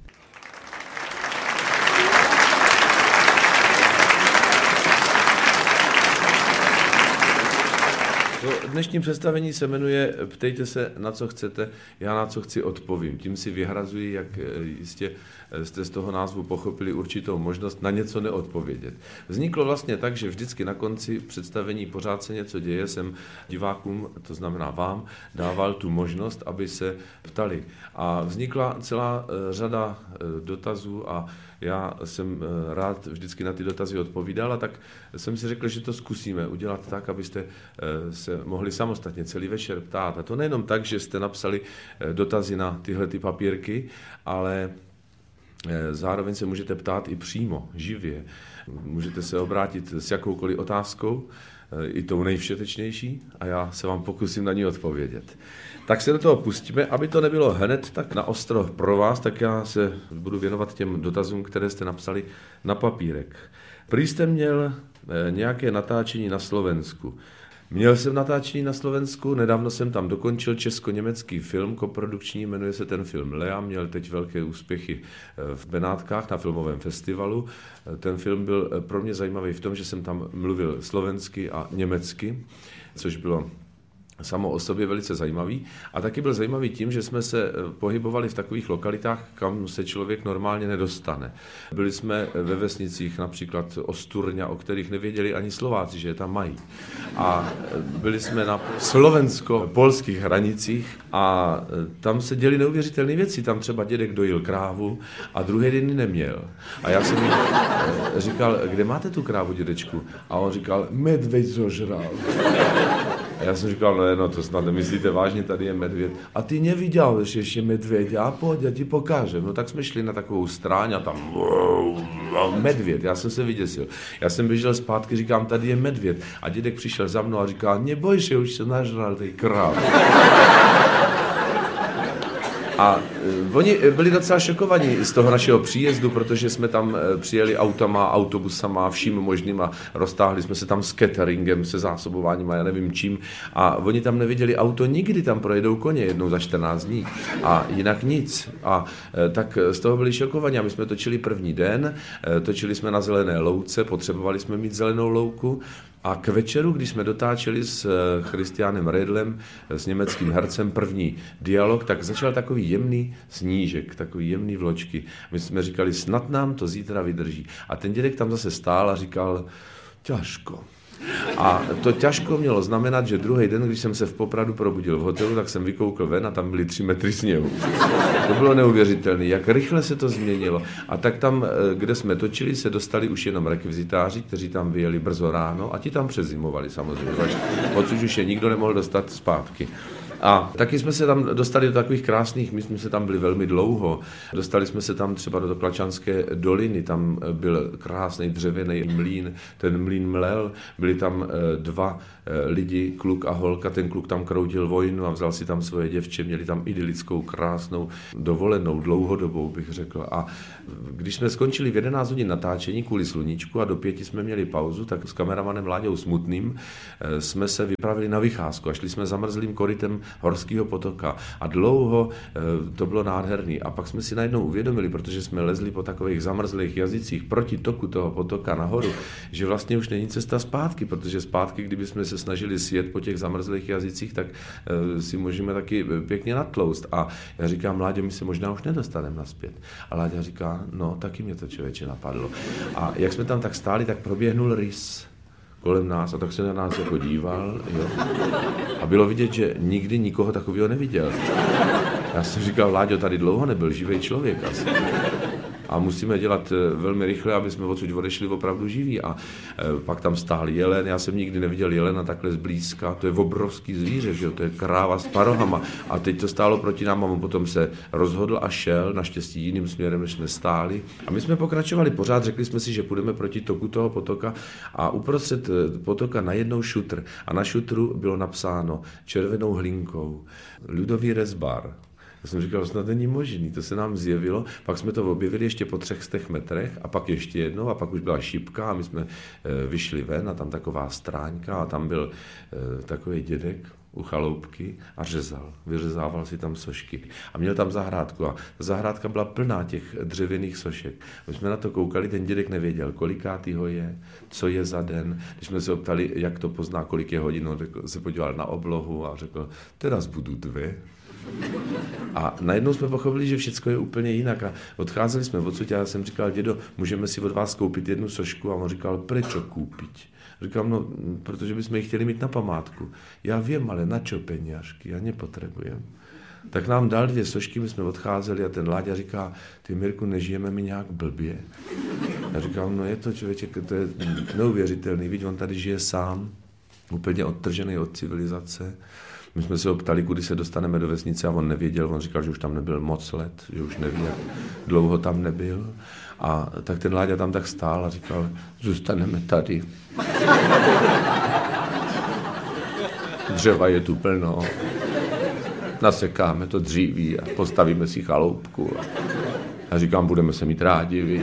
To dnešní představení se jmenuje Ptejte se, na co chcete, já na co chci odpovím. Tím si vyhrazuji, jak jistě jste z toho názvu pochopili, určitou možnost na něco neodpovědět. Vzniklo vlastně tak, že vždycky na konci představení Pořád se něco děje, jsem divákům, to znamená vám, dával tu možnost, aby se ptali. A vznikla celá řada dotazů a já jsem rád vždycky na ty dotazy odpovídal a tak jsem si řekl, že to zkusíme udělat tak, abyste se mohli samostatně celý večer ptát. A to nejenom tak, že jste napsali dotazy na tyhle ty papírky, ale zároveň se můžete ptát i přímo, živě. Můžete se obrátit s jakoukoliv otázkou, i tou nejvšetečnější, a já se vám pokusím na ní odpovědět. Tak se do toho pustíme, aby to nebylo hned tak na ostro pro vás, tak já se budu věnovat těm dotazům, které jste napsali na papírek. Prý jste měl nějaké natáčení na Slovensku. Měl jsem natáčení na Slovensku, nedávno jsem tam dokončil česko-německý film koprodukční, jmenuje se ten film Lea, měl teď velké úspěchy v Benátkách na filmovém festivalu. Ten film byl pro mě zajímavý v tom, že jsem tam mluvil slovensky a německy, což bylo samo o sobě velice zajímavý. A taky byl zajímavý tím, že jsme se pohybovali v takových lokalitách, kam se člověk normálně nedostane. Byli jsme ve vesnicích, například Osturňa, o kterých nevěděli ani Slováci, že je tam mají. A byli jsme na slovensko-polských hranicích a tam se děly neuvěřitelné věci. Tam třeba dědek dojil krávu a druhý den neměl. A já jsem říkal, kde máte tu krávu, dědečku? A on říkal, medveď zožral. A já jsem říkal, no, no to snad nemyslíte vážně, tady je medvěd. A ty neviděl, že ještě medvěd, já pojď, já ti pokážem. No tak jsme šli na takovou stráň a tam medvěd, já jsem se vyděsil. Já jsem běžel zpátky, říkám, tady je medvěd. A dědek přišel za mnou a říkal, neboj se, už se nažral tej kráv. A oni byli docela šokovaní z toho našeho příjezdu, protože jsme tam přijeli autama, autobusama, vším možným a roztáhli jsme se tam s cateringem, se zásobováním a já nevím čím. A oni tam neviděli auto nikdy, tam projedou koně jednou za čtrnáct dní a jinak nic. A tak z toho byli šokovaní a my jsme točili první den, točili jsme na zelené louce, potřebovali jsme mít zelenou louku. A k večeru, když jsme dotáčeli s Christianem Redlem, s německým hercem, první dialog, tak začal takový jemný snížek, takový jemný vločky. My jsme říkali, snad nám to zítra vydrží. A ten dědek tam zase stál a říkal, těžko. A to těžko mělo znamenat, že druhý den, když jsem se v Popradu probudil v hotelu, tak jsem vykoukl ven a tam byly tři metry sněhu. To bylo neuvěřitelné, jak rychle se to změnilo. A tak tam, kde jsme točili, se dostali už jenom rekvizitáři, kteří tam vyjeli brzo ráno a ti tam přezimovali samozřejmě, odsud už je nikdo nemohl dostat zpátky. A taky jsme se tam dostali do takových krásných, my jsme se tam byli velmi dlouho. Dostali jsme se tam třeba do Klačanské doliny, tam byl krásný dřevěný mlýn, ten mlýn mlel, byli tam dva lidi, kluk a holka, ten kluk tam kroudil vojnu a vzal si tam svoje děvče, měli tam idylickou, krásnou dovolenou, dlouhodobou bych řekl. A když jsme skončili v jedenáct hodin natáčení kvůli sluníčku a do pěti jsme měli pauzu, tak s kameramanem Láďou Smutným jsme se vypravili na vycházku a šli jsme zamrzlým korytem Horského potoka a dlouho to bylo nádherný. A pak jsme si najednou uvědomili, protože jsme lezli po takových zamrzlých jazycích proti toku toho potoka nahoru, že vlastně už není cesta zpátky, protože zpátky, kdyby jsme se snažili sjet po těch zamrzlých jazycích, tak si můžeme taky pěkně natloust. A já říkám, Láďo, my se možná už nedostaneme nazpět. A Láďa říká, no, taky mě to člověče napadlo. A jak jsme tam tak stáli, tak proběhnul rys kolem nás a tak se na nás jako díval, jo. A bylo vidět, že nikdy nikoho takového neviděl. Já jsem říkal, Láďo, tady dlouho nebyl živý člověk asi. A musíme dělat velmi rychle, aby jsme odsud odešli opravdu živí. A pak tam stál jelen, já jsem nikdy neviděl jelena takhle zblízka, to je obrovský zvíře, že jo? To je kráva s parohama. A teď to stálo proti nám a on potom se rozhodl a šel, naštěstí jiným směrem, než jsme stáli. A my jsme pokračovali pořád, řekli jsme si, že půjdeme proti toku toho potoka a uprostřed potoka najednou šutr. A na šutru bylo napsáno červenou hlinkou Ľudový rezbar. Já jsem říkal, snad není možný, to se nám zjevilo, pak jsme to objevili ještě po třech stech metrech a pak ještě jednou a pak už byla šipka a my jsme e, vyšli ven a tam taková stráňka a tam byl e, takový dědek u chaloupky a řezal, vyřezával si tam sošky a měl tam zahrádku a zahrádka byla plná těch dřevěných sošek. My jsme na to koukali, ten dědek nevěděl, kolikátýho je, co je za den. Když jsme se optali, jak to pozná, kolik je hodin, on řekl, se podíval na oblohu a řekl, teraz budu dvě. A najednou jsme pochopili, že všechno je úplně jinak a odcházeli jsme odsud a já jsem říkal, dědo, můžeme si od vás koupit jednu sošku a on říkal, prečo koupit? Říkám, no, protože bychom ji chtěli mít na památku. Já vím, ale na čo peněžky, já nepotřebujem. Tak nám dal dvě sošky, my jsme odcházeli a ten Láďa říká, ty Mirku, nežijeme mi nějak blbě? Já říkám, no je to člověče, to je neuvěřitelný, vidíš, on tady žije sám, úplně odtržený od civilizace. My jsme se ho ptali, kudy se dostaneme do vesnice a on nevěděl, on říkal, že už tam nebyl moc let, že už neví, jak dlouho tam nebyl. A tak ten Láďa tam tak stál a říkal, zůstaneme tady. Dřeva je tu plno, nasekáme to dříví a postavíme si chaloupku. A říkám, budeme se mít rádi, víš.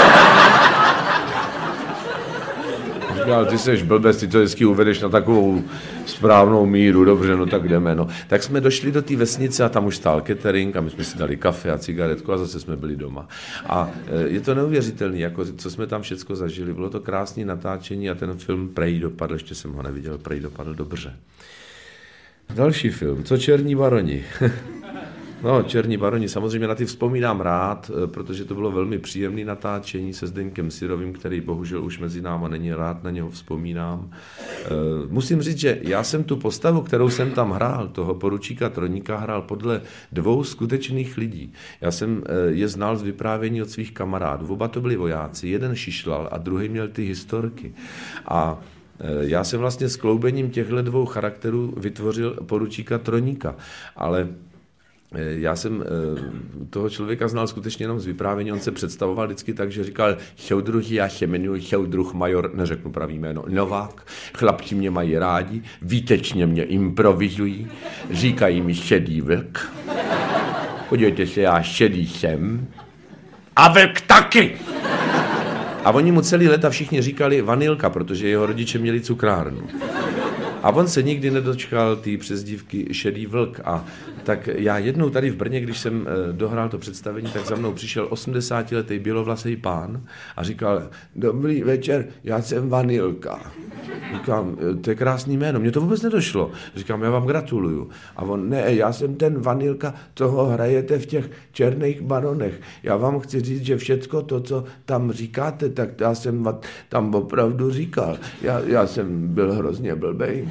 Říkal, ty seš blbec, ty to vždycky uvedeš na takovou správnou míru, dobře, no tak jdeme, no. Tak jsme došli do té vesnice a tam už stál catering a my jsme si dali kafe a cigaretku a zase jsme byli doma. A je to neuvěřitelné, jako co jsme tam všecko zažili. Bylo to krásné natáčení a ten film prej dopadl, ještě jsem ho neviděl, prej dopadl dobře. Další film, Co černí baroni. No, Černí baroni, samozřejmě na ty vzpomínám rád, protože to bylo velmi příjemné natáčení se Zdeňkem Syrovým, který bohužel už mezi náma není, rád na něho vzpomínám. Musím říct, že já jsem tu postavu, kterou jsem tam hrál, toho poručíka Troníka, hrál podle dvou skutečných lidí. Já jsem je znal z vyprávění od svých kamarádů. Oba to byli vojáci, jeden šišlal a druhý měl ty historky. A já jsem vlastně s kloubením těchto dvou charakterů vytvořil poručíka Troníka, ale já jsem toho člověka znal skutečně jenom z vyprávění, on se představoval vždycky tak, že říkal Šoudruh, já se jmenuji Šoudruh major, neřeknu pravý jméno, Novák, chlapci mě mají rádi, výtečně mě improvizují, říkají mi šedý vlk, podívejte se, já šedý jsem a vlk taky. A oni mu celý léta všichni říkali Vanilka, protože jeho rodiče měli cukrárnu. A on se nikdy nedočkal té přezdívky Šedý vlk. A tak já jednou tady v Brně, když jsem dohrál to představení, tak za mnou přišel osmdesátiletý bělovlasý pán a říkal, dobrý večer, já jsem Vanilka. Říkám, to je krásný jméno, mně to vůbec nedošlo. Říkám, já vám gratuluju. A on, ne, já jsem ten Vanilka, toho hrajete v těch Černých baronech. Já vám chci říct, že všecko to, co tam říkáte, tak já jsem tam opravdu říkal. Já, já jsem byl hrozně blbej.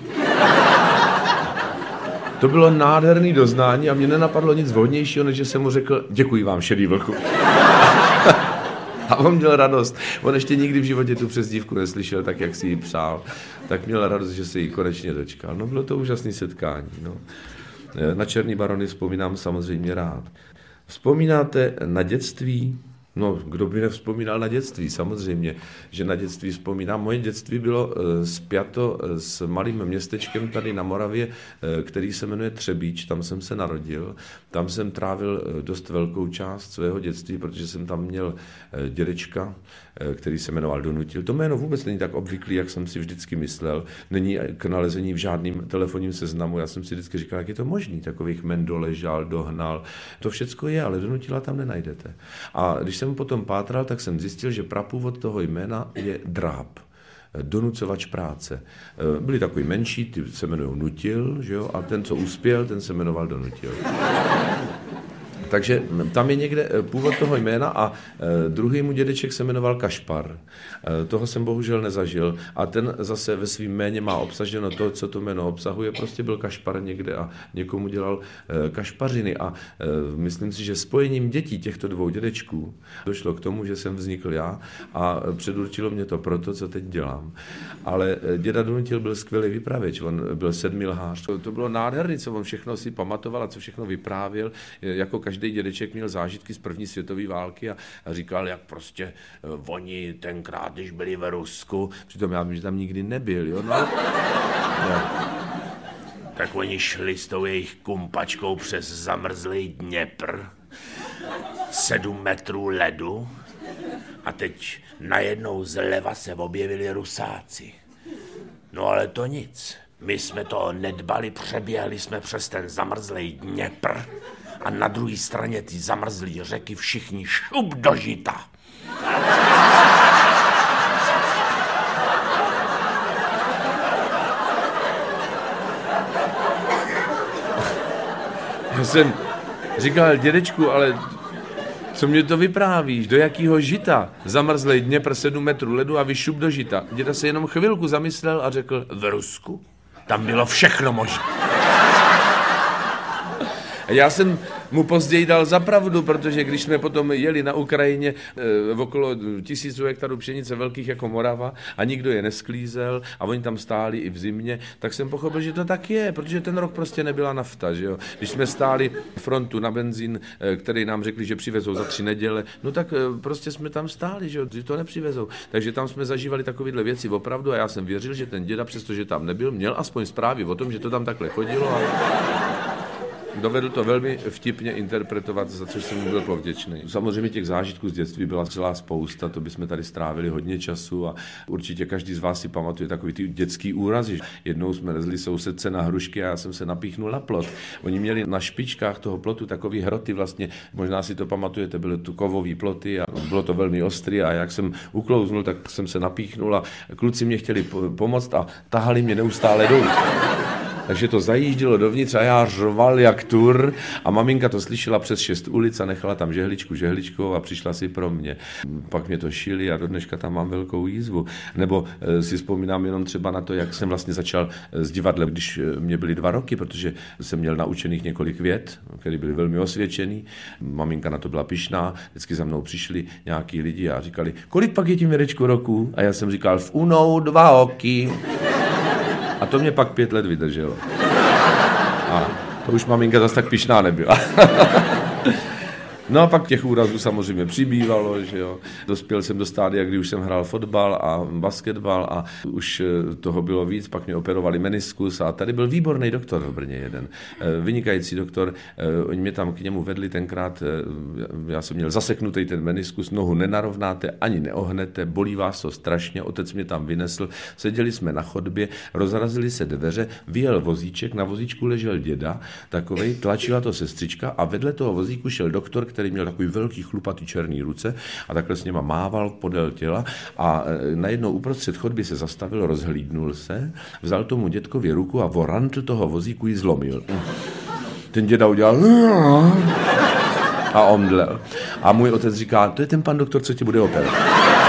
To bylo nádherný doznání a mě nenapadlo nic vhodnějšího, než že jsem mu řekl, děkuji vám, Šedý vlku. A on měl radost. On ještě nikdy v životě tu přezdívku neslyšel tak, jak si ji přál. Tak měl radost, že se jí konečně dočkal. No bylo to úžasné setkání. No. Na Černý barony vzpomínám samozřejmě rád. Vzpomínáte na dětství? No, kdo by nevzpomínal na dětství? Samozřejmě, že na dětství vzpomínám. Moje dětství bylo spjato s malým městečkem tady na Moravě, který se jmenuje Třebíč, tam jsem se narodil. Tam jsem trávil dost velkou část svého dětství, protože jsem tam měl dědečka, který se jmenoval Donutil. To jméno vůbec není tak obvyklý, jak jsem si vždycky myslel. Není k nalezení v žádném telefonním seznamu. Já jsem si vždycky říkal, jak je to možný. Takových men doležal, dohnal. To všecko je, ale Donutila tam nenajdete. A když jsem potom pátral, tak jsem zjistil, že prapůvod toho jména je Dráb. Donucovač práce. Byli takový menší, ty se jmenují Nutil, že jo? A ten, co uspěl, ten se jmenoval Donutil. Takže tam je někde původ toho jména a druhý mu dědeček se jmenoval Kašpar. Toho jsem bohužel nezažil a ten zase ve svým jméně má obsaženo to, co to jméno obsahuje. Prostě byl Kašpar někde a někomu dělal kašpařiny a myslím si, že spojením dětí těchto dvou dědečků došlo k tomu, že jsem vznikl já a předurčilo mě to proto, co teď dělám. Ale děda Donutil byl skvělý vypravěč, on byl sedmilhář. To bylo nádherný, co on všechno si pamatoval a co všechno vyprávěl, jako každý dědeček měl zážitky z první světové války a, a říkal, jak prostě uh, oni tenkrát, když byli ve Rusku, přitom já vím, že tam nikdy nebyl, jo, no. no. Tak oni šli s tou jejich kumpačkou přes zamrzlý Dněpr, sedm metrů ledu a teď najednou zleva se objevili Rusáci. No ale to nic, my jsme to nedbali, přeběhli jsme přes ten zamrzlý Dněpr a na druhé straně ty zamrzlý řeky všichni šup do žita. Já jsem říkal, dědečku, ale co mě to vyprávíš? Do jakého žita? Zamrzlej Dněpr sedm metrů ledu a vy šup do žita. Děda se jenom chvilku zamyslel a řekl, v Rusku? Tam bylo všechno možné. Já jsem mu později dal za pravdu, protože když jsme potom jeli na Ukrajině e, okolo tisíců hektarů pšenice velkých jako Morava a nikdo je nesklízel a oni tam stáli i v zimě, tak jsem pochopil, že to tak je, protože ten rok prostě nebyla nafta, že jo. Když jsme stáli frontu na benzín, e, který nám řekli, že přivezou za tři neděle, no tak e, prostě jsme tam stáli, že jo, že to nepřivezou. Takže tam jsme zažívali takovéhle věci opravdu a já jsem věřil, že ten děda, přestože tam nebyl, měl aspoň zprávy o tom, že to tam takhle chodilo a dovedl to velmi vtipně interpretovat, za což jsem mu byl povděčný. Samozřejmě těch zážitků z dětství byla celá spousta, to bychom tady strávili hodně času a určitě každý z vás si pamatuje takový ty dětský úrazy. Jednou jsme lezli sousedce na hrušky a já jsem se napíchnul na plot. Oni měli na špičkách toho plotu takový hroty vlastně, možná si to pamatujete, byly tu kovový ploty a bylo to velmi ostrý a jak jsem uklouznul, tak jsem se napíchnul a kluci mě chtěli pomoct a tahali mě neustále dolů. Takže to zajíždělo dovnitř a já řval jak tur a maminka to slyšela přes šest ulic a nechala tam žehličku žehličkou a přišla si pro mě. Pak mě to šili a do dneška tam mám velkou jízvu. Nebo e, si vzpomínám jenom třeba na to, jak jsem vlastně začal s divadlem, když mě byly dva roky, protože jsem měl naučených několik vět, které byly velmi osvědčený. Maminka na to byla pyšná, vždycky za mnou přišli nějaký lidi a říkali, kolik pak je tím Mirečku roku? A já jsem říkal, v unou dva oky. A to mě pak pět let vydrželo. A to už maminka zase tak pyšná nebyla. No a pak těch úrazů samozřejmě přibývalo, že jo. Dospěl jsem do stádia, kdy už jsem hrál fotbal a basketbal a už toho bylo víc, pak mě operovali meniskus a tady byl výborný doktor v Brně jeden. Vynikající doktor, oni mě tam k němu vedli tenkrát, já jsem měl zaseknutý ten meniskus, nohu nenarovnáte, ani neohnete, bolí vás to strašně, otec mě tam vynesl, seděli jsme na chodbě, rozrazily se dveře, vyjel vozíček, na vozíčku ležel děda, takovej, tlačila to sestřička a vedle toho vozíku šel doktor, který měl takový velký chlupatý černý ruce a takhle s něma mával podél těla a najednou uprostřed chodby se zastavil, rozhlídnul se, vzal tomu dětkovi ruku a vorantl toho vozíku ji zlomil. Ten děda udělal a omdlel. A můj otec říká, to je ten pan doktor, co tě bude operovat.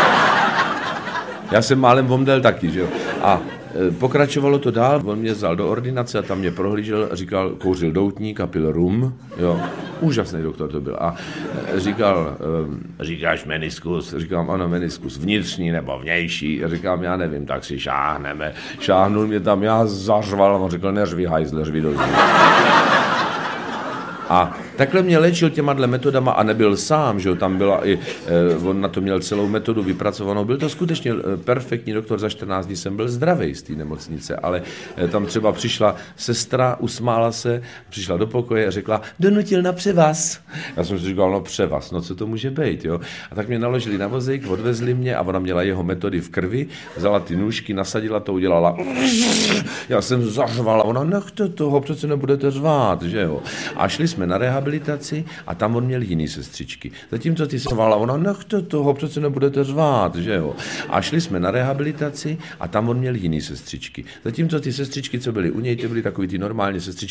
Já jsem málem omdlel taky, že jo. A pokračovalo to dál, on mě vzal do ordinace a tam mě prohlížel, říkal, kouřil doutník a pil rum, jo, úžasný doktor to byl a říkal, říkáš meniskus, říkám, ano, meniskus, vnitřní nebo vnější, říkám, já nevím, tak si šáhneme, šáhnul mě tam, já zařval a on řekl, neřvi hajzle, řvi do A takhle mě léčil těma metodama a nebyl sám, že jo, tam byla i, on na to měl celou metodu vypracovanou, byl to skutečně perfektní doktor, za čtrnáct dní jsem byl zdravý z té nemocnice, ale tam třeba přišla sestra, usmála se, přišla do pokoje a řekla, donutil na převaz. Já jsem si říkal, no převaz, no co to může být, jo. A tak mě naložili na vozík, odvezli mě a ona měla jeho metody v krvi, vzala ty nůžky, nasadila to, udělala. Já jsem zařvala, ona nechte toho, přece nebudete řvát, že jo. A šli jsme na rehabilitaci a tam on měl jiný sestřičky. Zatímco ty se řvala, ona nechte toho, přece nebudete řvát, že jo. A šli jsme na rehabilitaci a tam on měl jiný sestřičky. Zatímco ty sestřičky, co byly u něj, ty byly takový ty normální sestřičky,